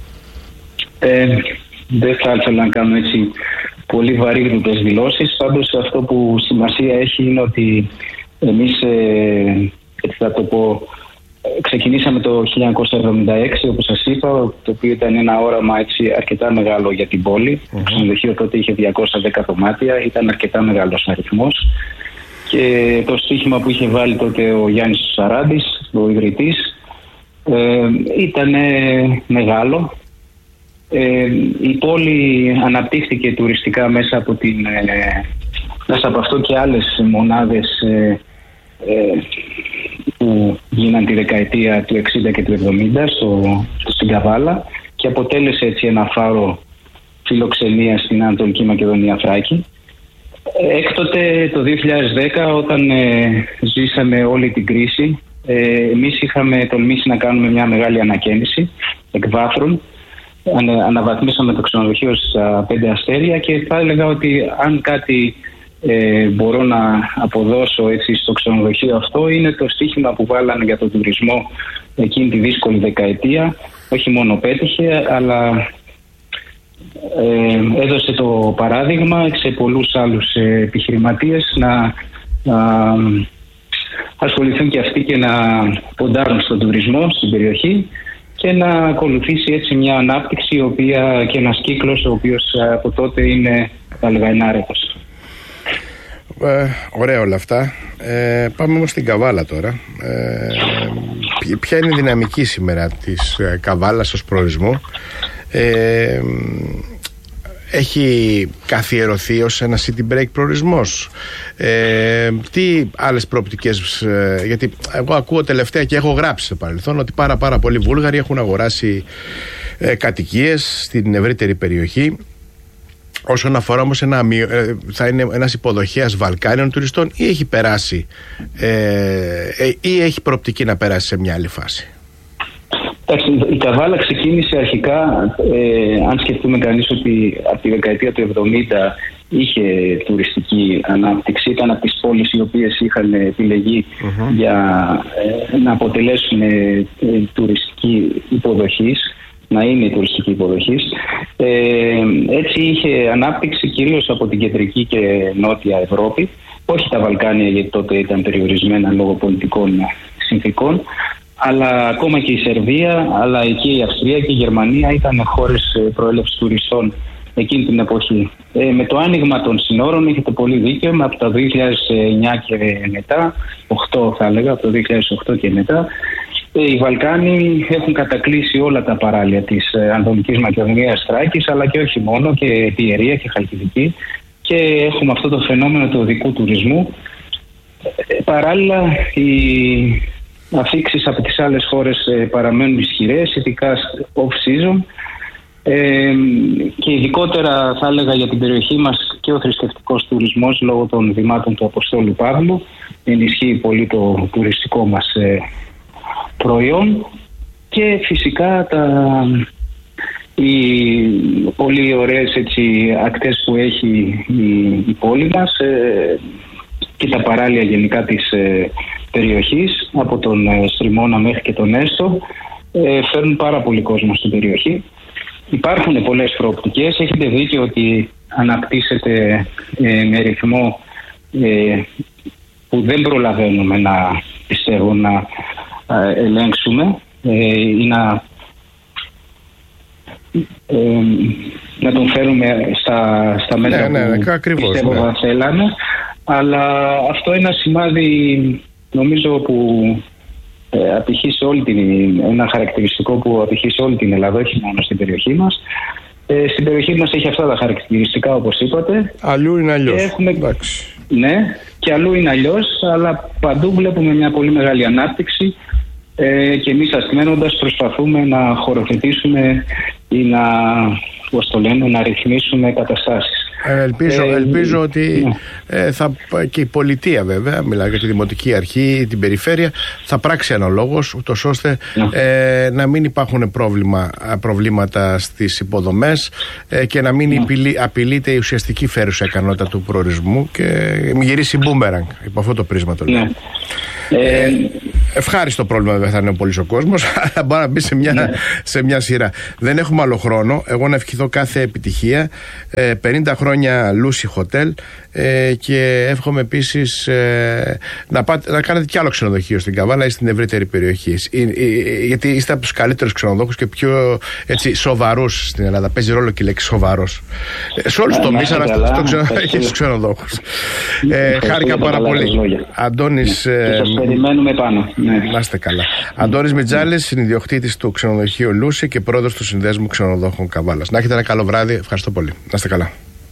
Δεν θα ήθελα να κάνω έτσι πολύ βαρύγδουτες δηλώσεις. Πάντως αυτό που σημασία έχει είναι ότι εμείς, έτσι θα το πω, ξεκινήσαμε το 1976, όπως σας είπα, το οποίο ήταν ένα όραμα έτσι αρκετά μεγάλο για την πόλη. Το ξενοδοχείο τότε είχε 210 δωμάτια, ήταν αρκετά μεγάλος αριθμός. Και το στοίχημα που είχε βάλει τότε ο Γιάννης Σαράντης, ο ιδρυτής, ήταν μεγάλο. Η πόλη αναπτύχθηκε τουριστικά μέσα από αυτό και άλλες μονάδες που γίναν τη δεκαετία του 60 και του 70 στην Καβάλα, και αποτέλεσε έτσι ένα φάρο φιλοξενίας στην Ανατολική Μακεδονία Θράκη. Έκτοτε το 2010, όταν ζήσαμε όλη την κρίση, εμείς είχαμε τολμήσει να κάνουμε μια μεγάλη ανακαίνιση εκ βάθρων. Αναβαθμίσαμε το ξενοδοχείο στα 5 αστέρια, και θα έλεγα ότι αν κάτι μπορώ να αποδώσω έτσι στο ξενοδοχείο αυτό, είναι το στίχημα που βάλανε για τον τουρισμό εκείνη τη δύσκολη δεκαετία. Όχι μόνο πέτυχε, αλλά έδωσε το παράδειγμα σε πολλούς άλλους επιχειρηματίες να ασχοληθούν και αυτοί και να ποντάρουν στον τουρισμό στην περιοχή, και να ακολουθήσει έτσι μια ανάπτυξη και ένας κύκλος ο οποίος από τότε είναι, θα έλεγα, ενάρετος. Ωραία όλα αυτά. Πάμε όμως στην Καβάλα τώρα. Ποια είναι η δυναμική σήμερα της Καβάλας ως προορισμό? Έχει καθιερωθεί ως ένα city break προορισμός? Τι άλλες προοπτικές? Γιατί εγώ ακούω τελευταία και έχω γράψει στο παρελθόν ότι πάρα πολλοί Βούλγαροι έχουν αγοράσει κατοικίες στην ευρύτερη περιοχή. Όσον αφορά όμως θα είναι ένας υποδοχέας Βαλκάνιων τουριστών, ή έχει περάσει ή έχει προοπτική να περάσει σε μια άλλη φάση? Η Καβάλα ξεκίνησε αρχικά, αν σκεφτούμε κανείς ότι από τη δεκαετία του 70 είχε τουριστική ανάπτυξη, ήταν από τις πόλεις οι οποίες είχαν επιλεγεί για να αποτελέσουν τουριστική υποδοχής, να είναι τουριστική υποδοχής. Έτσι είχε ανάπτυξη κυρίως από την κεντρική και νότια Ευρώπη, όχι τα Βαλκάνια, γιατί τότε ήταν περιορισμένα λόγω πολιτικών συνθήκων, αλλά ακόμα και η Σερβία, αλλά και η Αυστρία και η Γερμανία ήταν χώρες προέλευσης τουριστών εκείνη την εποχή. Με το άνοιγμα των συνόρων, έχετε πολύ δίκιο, από το 2009 και μετά, 8 θα έλεγα, από το 2008 και μετά, οι Βαλκάνοι έχουν κατακλείσει όλα τα παράλια της Ανατολικής Μακεδονίας, Θράκης, αλλά και όχι μόνο, και Πιερία και Χαλκιδική, και έχουμε αυτό το φαινόμενο του οδικού τουρισμού. Παράλληλα, οι αφίξεις από τις άλλες χώρες παραμένουν ισχυρές, ειδικά off-season, και ειδικότερα θα έλεγα για την περιοχή μας και ο θρησκευτικός τουρισμός λόγω των δημάτων του Αποστόλου Παύλου ενισχύει πολύ το τουριστικό μας προϊόν, και φυσικά οι πολύ ωραίες ακτές που έχει η πόλη μας και τα παράλια γενικά της περιοχής, από τον Στριμώνα μέχρι και τον Έστο, φέρνουν πάρα πολύ κόσμο στην περιοχή. Υπάρχουν πολλές προοπτικές. Έχετε δίκιο ότι αναπτύσσεται με ρυθμό που δεν προλαβαίνουμε να ελέγξουμε ή να τον φέρουμε στα μέτρα που πιστεύω θα θέλαμε. Αλλά αυτό είναι ένα σημάδι, νομίζω, που απηχεί σε ένα χαρακτηριστικό που απηχεί σε όλη την Ελλάδα, όχι μόνο στην περιοχή μας. Στην περιοχή μας έχει αυτά τα χαρακτηριστικά, όπως είπατε. Αλλού είναι αλλιώς. Ναι, και αλλού είναι αλλιώς, αλλά παντού βλέπουμε μια πολύ μεγάλη ανάπτυξη, και εμείς αστημένοντας προσπαθούμε να χωροθετήσουμε ή να ρυθμίσουμε καταστάσεις. Ελπίζω ότι και η πολιτεία, βέβαια, μιλάω για τη Δημοτική Αρχή, την Περιφέρεια, θα πράξει αναλόγως, ούτως ώστε να μην υπάρχουν προβλήματα στις υποδομές και να μην απειλείται η ουσιαστική φέρουσα ικανότητα του προορισμού και μην γυρίσει μπούμεραγκ υπό αυτό το πρίσμα το λέω. Ευχάριστο πρόβλημα, βέβαια, θα είναι πολύς ο κόσμος, αλλά μπορεί να μπει σε μια σειρά. Δεν έχουμε άλλο χρόνο. Εγώ να ευχηθώ κάθε επιτυχία. 50 χρόνια Lucy Hotel, και εύχομαι επίσης να κάνετε κι άλλο ξενοδοχείο στην Καβάλα ή στην ευρύτερη περιοχή. Γιατί είστε από τους καλύτερους ξενοδόχους και πιο σοβαρούς στην Ελλάδα. Παίζει ρόλο και η λέξη σοβαρός. Σε όλους τους τομείς, αλλά και στους ξενοδόχους. Χάρηκα πάρα πολύ. Αντώνης. Σας περιμένουμε πάνω. Να είστε καλά. Αντώνης Μιτζάλης, συνιδιοκτήτης του ξενοδοχείου Lucy και πρόεδρος του Συνδέσμου Ξενοδόχων Καβάλας. Να έχετε ένα καλό βράδυ. Ευχαριστώ πολύ. Να είστε καλά.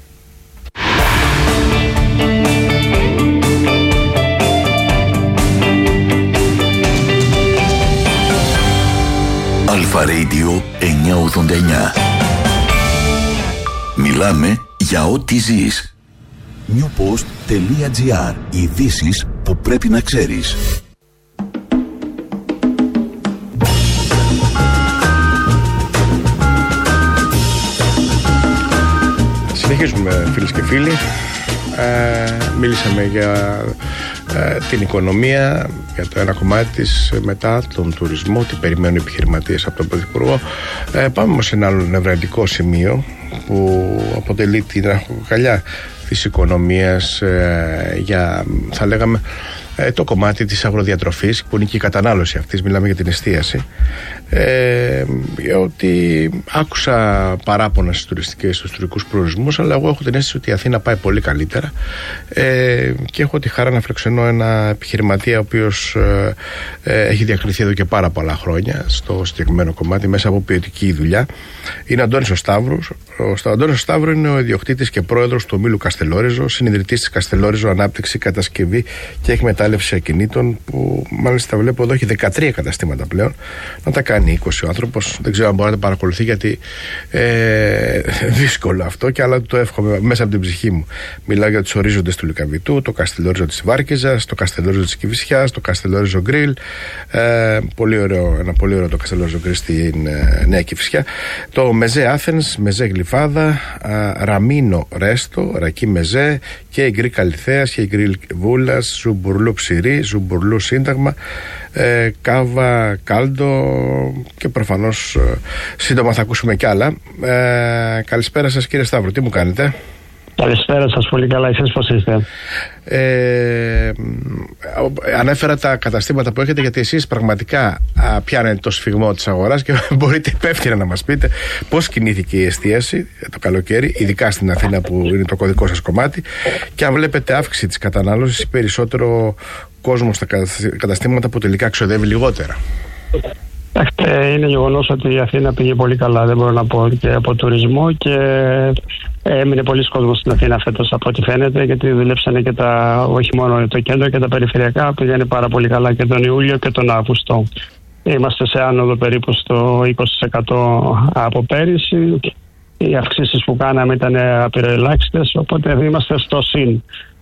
Αλφα Radio 989. Μιλάμε για ό,τι ζεις. Newpost.gr. Ειδήσεις που πρέπει να ξέρεις. Συνεχίζουμε, φίλες και φίλοι. Μίλησαμε για την οικονομία, για το ένα κομμάτι της, μετά τον τουρισμό, τι περιμένουν οι επιχειρηματίες από τον Πρωθυπουργό. Πάμε όμως σε ένα άλλο νευραλγικό σημείο που αποτελεί την ραχοκοκαλιά της οικονομίας, για, θα λέγαμε, το κομμάτι της αγροδιατροφής, που είναι και η κατανάλωση αυτής, μιλάμε για την εστίαση. Ότι άκουσα παράπονα στους τουριστικούς προορισμούς, αλλά εγώ έχω την αίσθηση ότι η Αθήνα πάει πολύ καλύτερα, και έχω τη χαρά να φιλοξενώ ένα επιχειρηματία ο οποίος έχει διακριθεί εδώ και πάρα πολλά χρόνια στο συγκεκριμένο κομμάτι μέσα από ποιοτική δουλειά. Είναι ο Αντώνης ο Σταύρος. Ο Αντώνης ο Σταύρου είναι ο ιδιοκτήτης και πρόεδρος του ομίλου Καστελόριζο, συνιδρυτής της Καστελόριζο Ανάπτυξη, Κατασκευή και εκμετάλλευση ακινήτων, που μάλιστα βλέπω εδώ έχει 13 καταστήματα πλέον. Να τα κάνει 20 ο άνθρωπος. Δεν ξέρω αν μπορεί να τα παρακολουθεί, γιατί δύσκολο αυτό, και αλλά το εύχομαι μέσα από την ψυχή μου. Μιλάω για τους ορίζοντες του Λυκαβητού, το Καστελόριζο της Βάρκιζας, το Καστελόριζο της Κηφισιάς, το Καστελόριζο Γκριλ. Πολύ ωραίο, ένα πολύ ωραίο το Καστελόριζο Γκριλ στην Νέα Κηφισιά. Το Μεζέ Άθενς, Μεζέ Γλυφάδα, Ραμίνο Ρέστο, Ρακί Μεζέ, και η Γκρι Καλυθέας και η Γκρι Βούλας, Ζουμπουρλού Ψηρή, Ζουμπουρλού Σύνταγμα, Κάβα Κάλντο, και προφανώς σύντομα θα ακούσουμε κι άλλα. Καλησπέρα σας, κύριε Σταύρο, τι μου κάνετε? Καλησπέρα σας, πολύ καλά. Εσείς πώς είστε? Ανέφερα τα καταστήματα που έχετε, γιατί εσείς πραγματικά πιάνετε το σφιγμό της αγοράς και μπορείτε υπεύθυνα να μας πείτε πώς κινήθηκε η εστίαση το καλοκαίρι, ειδικά στην Αθήνα που είναι το κωδικό σας κομμάτι, και αν βλέπετε αύξηση της κατανάλωσης ή περισσότερο κόσμο στα καταστήματα που τελικά ξοδεύει λιγότερα. Είναι γεγονός ότι η Αθήνα πήγε πολύ καλά, δεν μπορώ να πω, και από τουρισμό, και έμεινε πολλοί κόσμος στην Αθήνα φέτος από ό,τι φαίνεται, γιατί δουλέψανε και όχι μόνο το κέντρο και τα περιφερειακά, πήγανε πάρα πολύ καλά και τον Ιούλιο και τον Αύγουστο. Είμαστε σε άνοδο περίπου στο 20% από πέρυσι. Οι αυξήσεις που κάναμε ήταν απειροελάχιστες, οπότε είμαστε στο συν.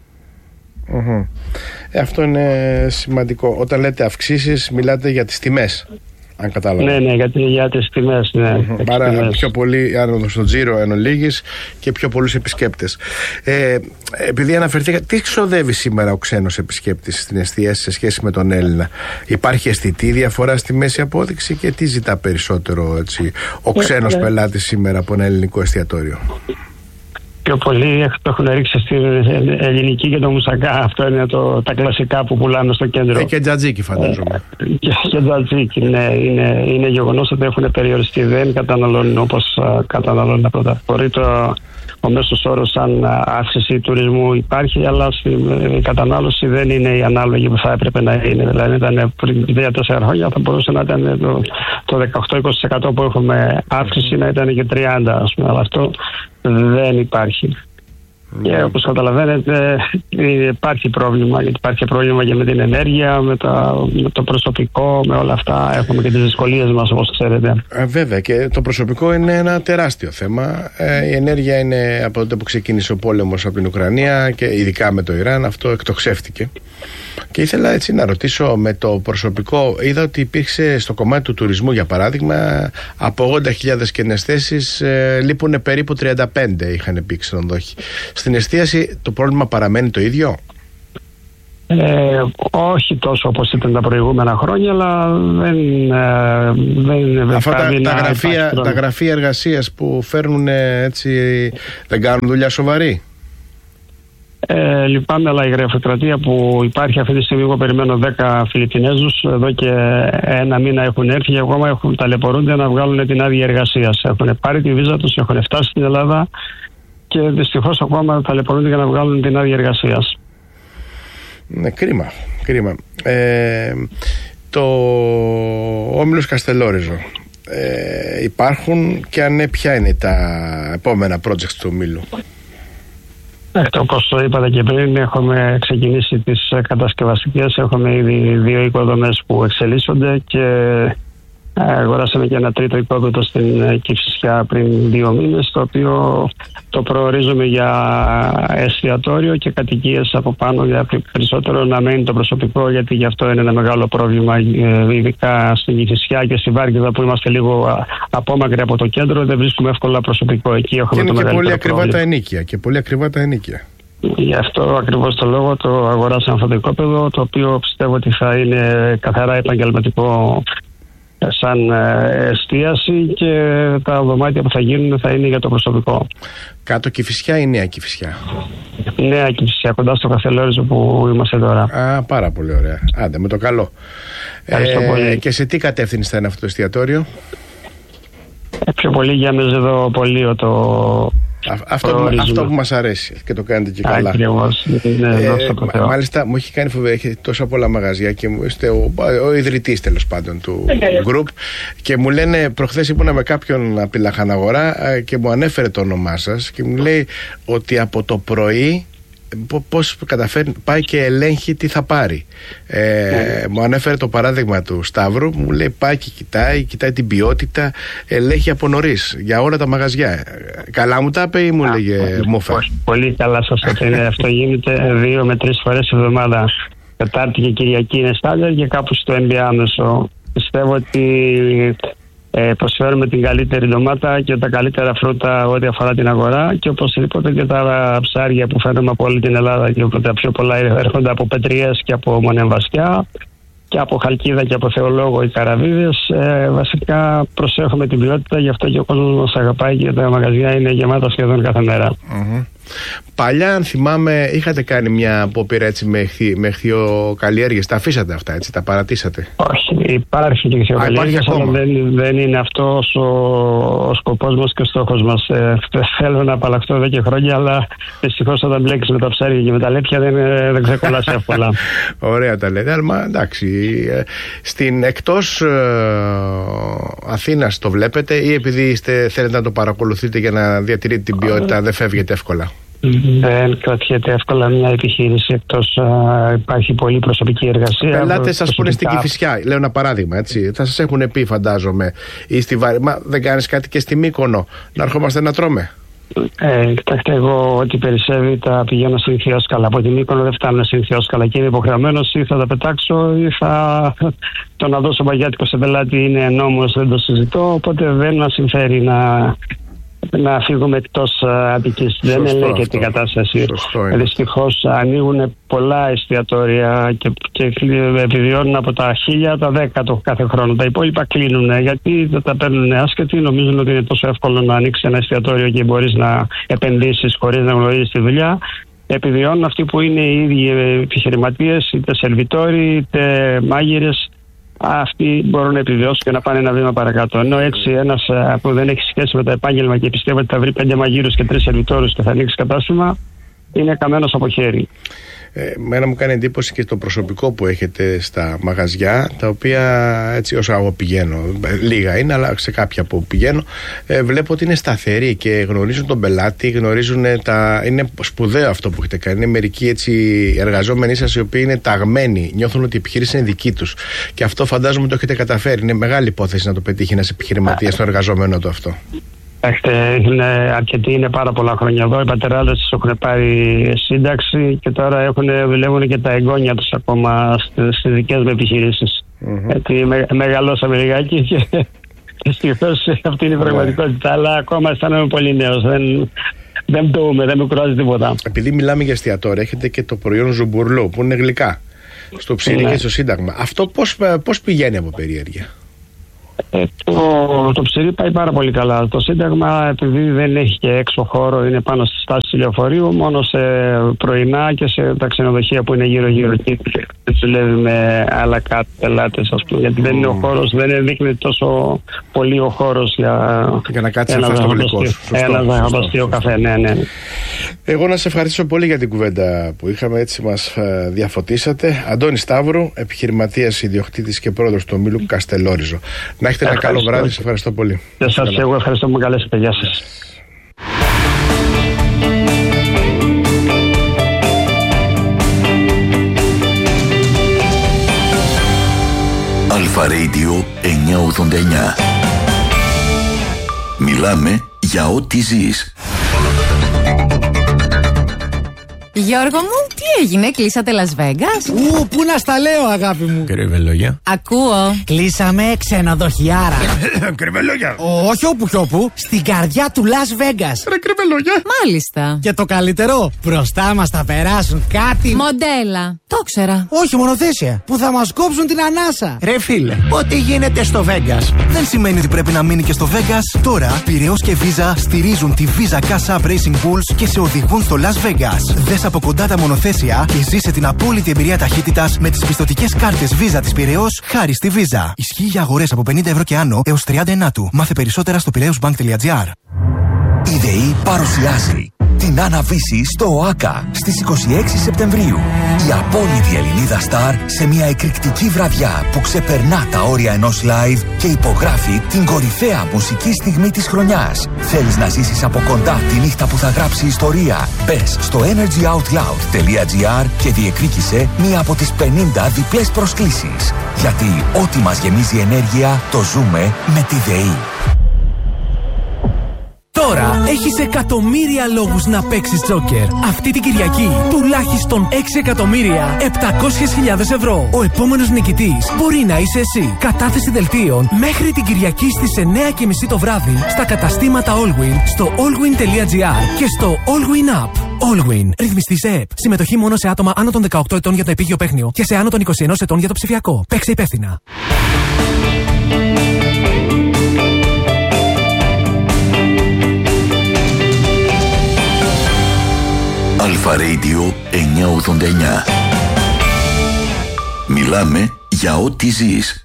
Αυτό είναι σημαντικό. Όταν λέτε αυξήσεις, μιλάτε για τις τιμές, αν κατάλαβα. Ναι, για τις τιμές, ναι. Άρα πιο πολύ άνοδο στο τζίρο εν ολίγης και πιο πολλούς επισκέπτες. Επειδή αναφερθήκατε, τι ξοδεύει σήμερα ο ξένος επισκέπτης στην εστίαση σε σχέση με τον Έλληνα? Υπάρχει αισθητή διαφορά στη μέση απόδειξη, και τι ζητά περισσότερο ο ξένος πελάτης σήμερα από ένα ελληνικό εστιατόριο? Πιο πολλοί το έχουν ρίξει στην ελληνική και το μουσακά. Αυτό είναι τα κλασικά που πουλάμε στο κέντρο. Και τζατζίκι, φαντάζομαι. Και τζατζίκι, ναι. Είναι γεγονός ότι έχουν περιοριστεί. Δεν καταναλώνουν όπως καταναλώνουν πρώτα. Μπορεί ο μέσος όρος σαν αύξηση τουρισμού υπάρχει, αλλά η κατανάλωση δεν είναι η ανάλογη που θα έπρεπε να είναι. Δηλαδή, ήταν πριν 2-4 χρόνια θα μπορούσε να ήταν το 18-20% που έχουμε αύξηση, να ήταν και 30%, ας πούμε. Αλλά αυτό δεν υπάρχει. Και όπως καταλαβαίνετε, υπάρχει πρόβλημα, γιατί υπάρχει πρόβλημα και με την ενέργεια, με το προσωπικό, με όλα αυτά. Έχουμε και τις δυσκολίες μας, όπως ξέρετε. Βέβαια, και το προσωπικό είναι ένα τεράστιο θέμα. Η ενέργεια είναι από τότε που ξεκίνησε ο πόλεμος από την Ουκρανία, και ειδικά με το Ιράν, αυτό εκτοξεύτηκε. Και ήθελα έτσι να ρωτήσω, με το προσωπικό, είδα ότι υπήρξε στο κομμάτι του τουρισμού, για παράδειγμα, από 80.000 κενές θέσεις, λείπουν περίπου 35, είχαν πει ξενοδόχοι. Στην εστίαση το πρόβλημα παραμένει το ίδιο? Όχι τόσο όπως ήταν τα προηγούμενα χρόνια, αλλά δεν αυτά τα γραφεία εργασίας που φέρνουν έτσι, δεν κάνουν δουλειά σοβαρή? Λυπάμαι, αλλά η γραφειοκρατία που υπάρχει αυτή τη στιγμή, εγώ περιμένω 10 Φιλιππινέζους, εδώ και ένα μήνα έχουν έρθει και ακόμα ταλαιπωρούνται να βγάλουν την άδεια εργασίας. Έχουν πάρει τη βίζα τους, έχουν φτάσει στην Ελλάδα και δυστυχώς ακόμα ταλαιπωρούνται για να βγάλουν την άδεια εργασίας. Ναι, κρίμα. Το Όμιλος Καστελόριζο, υπάρχουν, και αν ναι, ποια είναι τα επόμενα projects του Ομίλου? Όπως το είπατε και πριν, έχουμε ξεκινήσει τις κατασκευαστικές. Έχουμε ήδη 2 οικοδομές που εξελίσσονται και αγοράσαμε και ένα τρίτο οικόδοτο στην Κηφισιά πριν 2 μήνες, το οποίο το προορίζουμε για εστιατόριο και κατοικίες από πάνω, για περισσότερο να μένει το προσωπικό, γιατί γι' αυτό είναι ένα μεγάλο πρόβλημα, ειδικά στην Κηφισιά και στη Βάρκηδα που είμαστε λίγο απόμακροι από το κέντρο, δεν βρίσκουμε εύκολα προσωπικό. Εκεί έχουμε το μεγαλύτερο πρόβλημα. Και πολύ ακριβά τα ενοίκια. Γι' αυτό ακριβώς το λόγο το αγοράσαμε αυτό το οικόπεδο, το οποίο πιστεύω ότι θα είναι καθαρά επαγγελματικό σαν εστίαση, και τα δωμάτια που θα γίνουν θα είναι για το προσωπικό. Κάτω Κηφισιά ή Νέα Κηφισιά? Νέα Κηφισιά, κοντά στο Καστελόριζο που είμαστε τώρα. Πάρα πολύ ωραία. Άντε, με το καλό. Πολύ. Και σε τι κατεύθυνση θα είναι αυτό το εστιατόριο? Πιο πολύ για Μεζεδοπολείο αυτό που μας αρέσει και το κάνετε και καλά. Ακριβώς. Μάλιστα μου έχει κάνει φοβερή, έχει τόσα πολλά μαγαζιά και είστε ο ιδρυτής τέλος πάντων του group, και μου λένε, προχθές ήμουνα με κάποιον από τη Λαχαναγορά και μου ανέφερε το όνομά σας και μου λέει ότι από το πρωί πώς καταφέρνει, πάει και ελέγχει τι θα πάρει. Μου ανέφερε το παράδειγμα του Σταύρου, μου λέει πάει και κοιτάει την ποιότητα, ελέγχει από νωρίς για όλα τα μαγαζιά. Καλά μου τα είπε ή μου λέγε μούφα? Πολύ καλά σας είπε. Αυτό γίνεται 2 με 3 φορές τη εβδομάδα. Τετάρτη και Κυριακή είναι στάνταρ και κάπου στο ενδιάμεσο. Πιστεύω ότι προσφέρουμε την καλύτερη ντομάτα και τα καλύτερα φρούτα ό,τι αφορά την αγορά, και οπωσδήποτε και τα ψάρια που φέρνουμε από όλη την Ελλάδα, και τα πιο πολλά έρχονται από Πετριές και από Μονεμβασιά και από Χαλκίδα και από Θεολόγο οι καραβίδες. Βασικά προσέχουμε την ποιότητα, γι' αυτό και ο κόσμος μας αγαπάει και τα μαγαζιά είναι γεμάτα σχεδόν κάθε μέρα. Παλιά, αν θυμάμαι, είχατε κάνει μια απόπειρα έτσι με ηχθειοκαλλιέργειες. Τα αφήσατε αυτά, έτσι, τα παρατήσατε? Όχι, υπάρχει και ηχθειοκαλλιέργειες, αλλά δεν είναι αυτός ο σκοπός μας και ο στόχος μας. Θέλω να απαλλαχθώ εδώ και χρόνια, αλλά δυστυχώς όταν μπλέκεις με τα ψάρια και με τα λέπια δεν ξεκολλάς εύκολα. Ωραία τα λέτε, αλλά εντάξει. Στην εκτός Αθήνας το βλέπετε, ή επειδή θέλετε να το παρακολουθείτε για να διατηρείτε την ποιότητα, δεν φεύγετε εύκολα? Δεν κρατιέται εύκολα μια επιχείρηση εκτός υπάρχει πολύ προσωπική εργασία. Πελάτες σας πούνε στην Κηφισιά, λέω ένα παράδειγμα, έτσι. Θα σας έχουν πει, φαντάζομαι, ή στη Μα δεν κάνεις κάτι και στη Μύκονο, να ερχόμαστε να τρώμε? Κοιτάξτε, εγώ ό,τι περισσεύει τα πηγαίνω στην Θειόσκαλα. Από την Μύκονο δεν φτάνω στην Θειόσκαλα και είμαι υποχρεωμένος, ή θα τα πετάξω ή θα το να δώσω μπαγιάτικο σε πελάτη είναι νόμος, δεν το συζητώ. Οπότε δεν μας συμφέρει να φύγουμε εκτός Αττικής. Δεν ελέγχεται η κατάσταση. Δυστυχώς ανοίγουν πολλά εστιατόρια και επιβιώνουν από τα 1.000 τα 10 το κάθε χρόνο. Τα υπόλοιπα κλείνουν γιατί δεν τα παίρνουν άσχετοι. Νομίζουν ότι είναι τόσο εύκολο να ανοίξει ένα εστιατόριο και μπορείς να επενδύσεις χωρίς να γνωρίζεις τη δουλειά. Επιβιώνουν αυτοί που είναι οι ίδιοι επιχειρηματίες, είτε σερβιτόροι είτε μάγειρες. Αυτοί μπορούν να επιβιώσουν και να πάνε ένα βήμα παρακάτω. Ενώ έτσι ένας που δεν έχει σχέση με το επάγγελμα και πιστεύει ότι θα βρει 5 μαγείρους και 3 σερβιτόρους και θα ανοίξει κατάστημα, είναι καμένος από χέρι. Μένα μου κάνει εντύπωση και το προσωπικό που έχετε στα μαγαζιά, τα οποία έτσι όσο εγώ πηγαίνω, λίγα είναι, αλλά σε κάποια που πηγαίνω, βλέπω ότι είναι σταθεροί και γνωρίζουν τον πελάτη, είναι σπουδαίο αυτό που έχετε κάνει. Είναι μερικοί έτσι εργαζόμενοι σας οι οποίοι είναι ταγμένοι, νιώθουν ότι η επιχείρηση είναι δική τους. Και αυτό φαντάζομαι το έχετε καταφέρει. Είναι μεγάλη υπόθεση να το πετύχει ένας επιχειρηματίας στον εργαζόμενο του αυτό. Αρκετοί είναι πάρα πολλά χρόνια εδώ. Οι πατεράδες τους έχουν πάρει σύνταξη και τώρα δουλεύουν και τα εγγόνια τους ακόμα στις δικές μου επιχειρήσεις. Γιατί μεγαλώσαμε λιγάκι και δυστυχώς αυτή είναι η πραγματικότητα. Αλλά ακόμα αισθάνομαι πολύ νέος. Δεν πτωούμε, δεν με κουράζει τίποτα. Επειδή μιλάμε για εστιατόρια, έχετε και το προϊόν ζουμπουρλού που είναι γλυκά. Στο ψήρι και στο Σύνταγμα. Αυτό πώς πηγαίνει από περιέργεια? Το ψηρί πάει πάρα πολύ καλά. Το Σύνταγμα, επειδή δεν έχει και έξω χώρο, είναι πάνω στη στάση λεωφορείου, μόνο σε πρωινά και σε τα ξενοδοχεία που είναι γύρω-γύρω. Και δουλεύει με άλλα κάτι πελάτες, ας πούμε. Γιατί δεν είναι ο χώρος, δεν δείχνει τόσο πολύ ο χώρος για να κάτσει ένα ζαχαμπαστείο καφέ. Ναι. Εγώ να σε ευχαριστήσω πολύ για την κουβέντα που είχαμε, έτσι μας διαφωτίσατε. Αντώνης Σταύρου, επιχειρηματίας, ιδιοκτήτης και πρόεδρος του ομίλου Καστελόριζο. Να έχετε ένα καλό βράδυ, σε ευχαριστώ πολύ. Και σας, εγώ ευχαριστώ που με καλέσατε. Γεια σας. Αλφα Radio 989. Μιλάμε για ό,τι ζεις. Γιώργο μου, τι έγινε, κλείσατε Las Vegas? Πού να στα λέω, αγάπη μου. Κρυβελόγια. Ακούω. Κλείσαμε ξενοδοχιάρα. Κρυβελόγια. Όχι όπου κι όπου, στην καρδιά του Las Vegas. Ρε κρυβελόγια. Μάλιστα. Και το καλύτερο, μπροστά μας θα περάσουν κάτι. Μοντέλα. Το ξέρα. Όχι, μονοθέσια. Που θα μας κόψουν την ανάσα. Ρε φίλε, ό,τι γίνεται στο Vegas δεν σημαίνει ότι πρέπει να μείνει και στο Vegas. Τώρα, Πειραιώς και Visa στηρίζουν τη Visa Cash App Racing Bulls και σε οδηγούν στο Las Vegas. Δες από κοντά τα μονοθέσια και ζήσε την απόλυτη εμπειρία ταχύτητας με τις πιστωτικές κάρτες Visa της Πειραιώς χάρη στη Visa. Ισχύει για αγορές από 50 ευρώ και άνω έως 39. Μάθε περισσότερα στο piraeusbank.gr. Η ΔΕΗ παρουσιάζει την αναβίση στο ΟΑΚΑ στις 26 Σεπτεμβρίου. Η απόλυτη Ελληνίδα Σταρ σε μια εκρηκτική βραδιά που ξεπερνά τα όρια ενός live και υπογράφει την κορυφαία μουσική στιγμή της χρονιάς. Θέλεις να ζήσεις από κοντά τη νύχτα που θα γράψει ιστορία? Μπες στο energyoutloud.gr και διεκδίκησε μία από τις 50 διπλές προσκλήσεις. Γιατί ό,τι μας γεμίζει ενέργεια το ζούμε με τη ΔΕΗ. Τώρα έχεις εκατομμύρια λόγους να παίξεις τζόκερ. Αυτή την Κυριακή τουλάχιστον 6.700.000 ευρώ. Ο επόμενος νικητής μπορεί να είσαι εσύ. Κατάθεση δελτίων μέχρι την Κυριακή στις 9.30 το βράδυ στα καταστήματα Allwin, στο allwin.gr και στο Allwin App. Allwin. Ρυθμιστή σε ΕΠ. Συμμετοχή μόνο σε άτομα άνω των 18 ετών για το επίγειο παίχνιο και σε άνω των 21 ετών για το ψηφιακό. Παίξε υπεύθυνα. Αλφα Radio 989. Μιλάμε για ό,τι ζεις.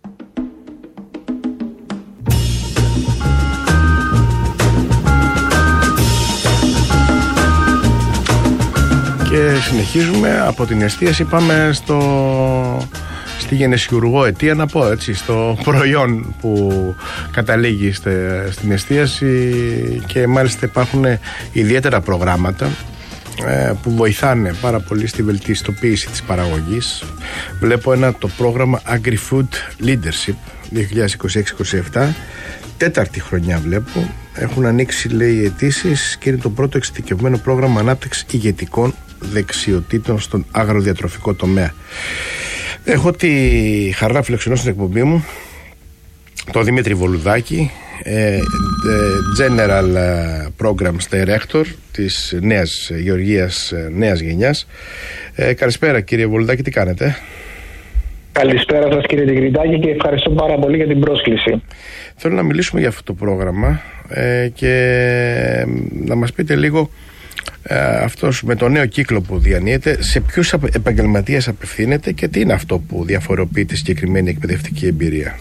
Και συνεχίζουμε από την εστίαση, πάμε στη γενεσιουργό αιτία, να πω έτσι, στο προϊόν που καταλήγει στην εστίαση, και μάλιστα υπάρχουν ιδιαίτερα προγράμματα που βοηθάνε πάρα πολύ στη βελτιστοποίηση της παραγωγής. Βλέπω το πρόγραμμα Agri-Food Leadership 2026-27, τέταρτη χρονιά βλέπω. Έχουν ανοίξει, λέει, αιτήσεις και είναι το πρώτο εξειδικευμένο πρόγραμμα ανάπτυξης ηγετικών δεξιοτήτων στον αγροδιατροφικό τομέα. Έχω τη χαρά να φιλοξενώ στην εκπομπή μου τον Δημήτρη Βολουδάκη, General Programs Director της νέας γεωργίας νέας γενιάς. Καλησπέρα κύριε Βολουδάκη, τι κάνετε? Καλησπέρα σας κύριε Τιγρητάκη και ευχαριστώ πάρα πολύ για την πρόσκληση. Θέλω να μιλήσουμε για αυτό το πρόγραμμα και να μας πείτε λίγο αυτός με το νέο κύκλο που διανύεται, σε ποιους επαγγελματίες απευθύνεται και τι είναι αυτό που διαφοροποιεί τη συγκεκριμένη εκπαιδευτική εμπειρία?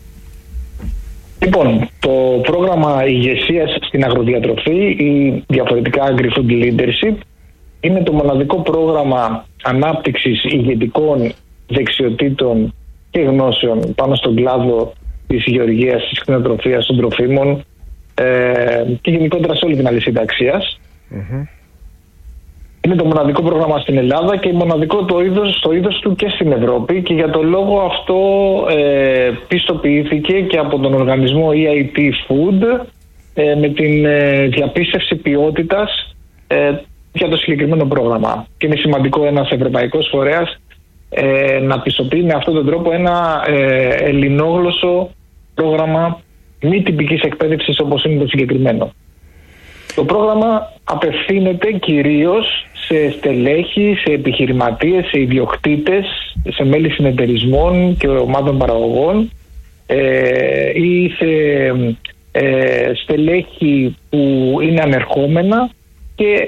Λοιπόν, το πρόγραμμα ηγεσίας στην αγροδιατροφή ή διαφορετικά Agri-Food Leadership είναι το μοναδικό πρόγραμμα ανάπτυξης ηγετικών δεξιοτήτων και γνώσεων πάνω στον κλάδο της γεωργίας, της κτηνοτροφίας, των τροφίμων και γενικότερα σε όλη την αλυσίδα αξίας. Είναι το μοναδικό πρόγραμμα στην Ελλάδα και μοναδικό το είδος του και στην Ευρώπη, και για το λόγο αυτό πιστοποιήθηκε και από τον οργανισμό EIT Food με την διαπίστευση ποιότητας για το συγκεκριμένο πρόγραμμα. Και είναι σημαντικό ένας ευρωπαϊκός φορέας να πιστοποιεί με αυτόν τον τρόπο ένα ελληνόγλωσσο πρόγραμμα μη τυπικής εκπαίδευσης όπως είναι το συγκεκριμένο. Το πρόγραμμα απευθύνεται κυρίως σε στελέχη, σε επιχειρηματίες, σε ιδιοκτήτες, σε μέλη συνεταιρισμών και ομάδων παραγωγών ή σε στελέχη που είναι ανερχόμενα και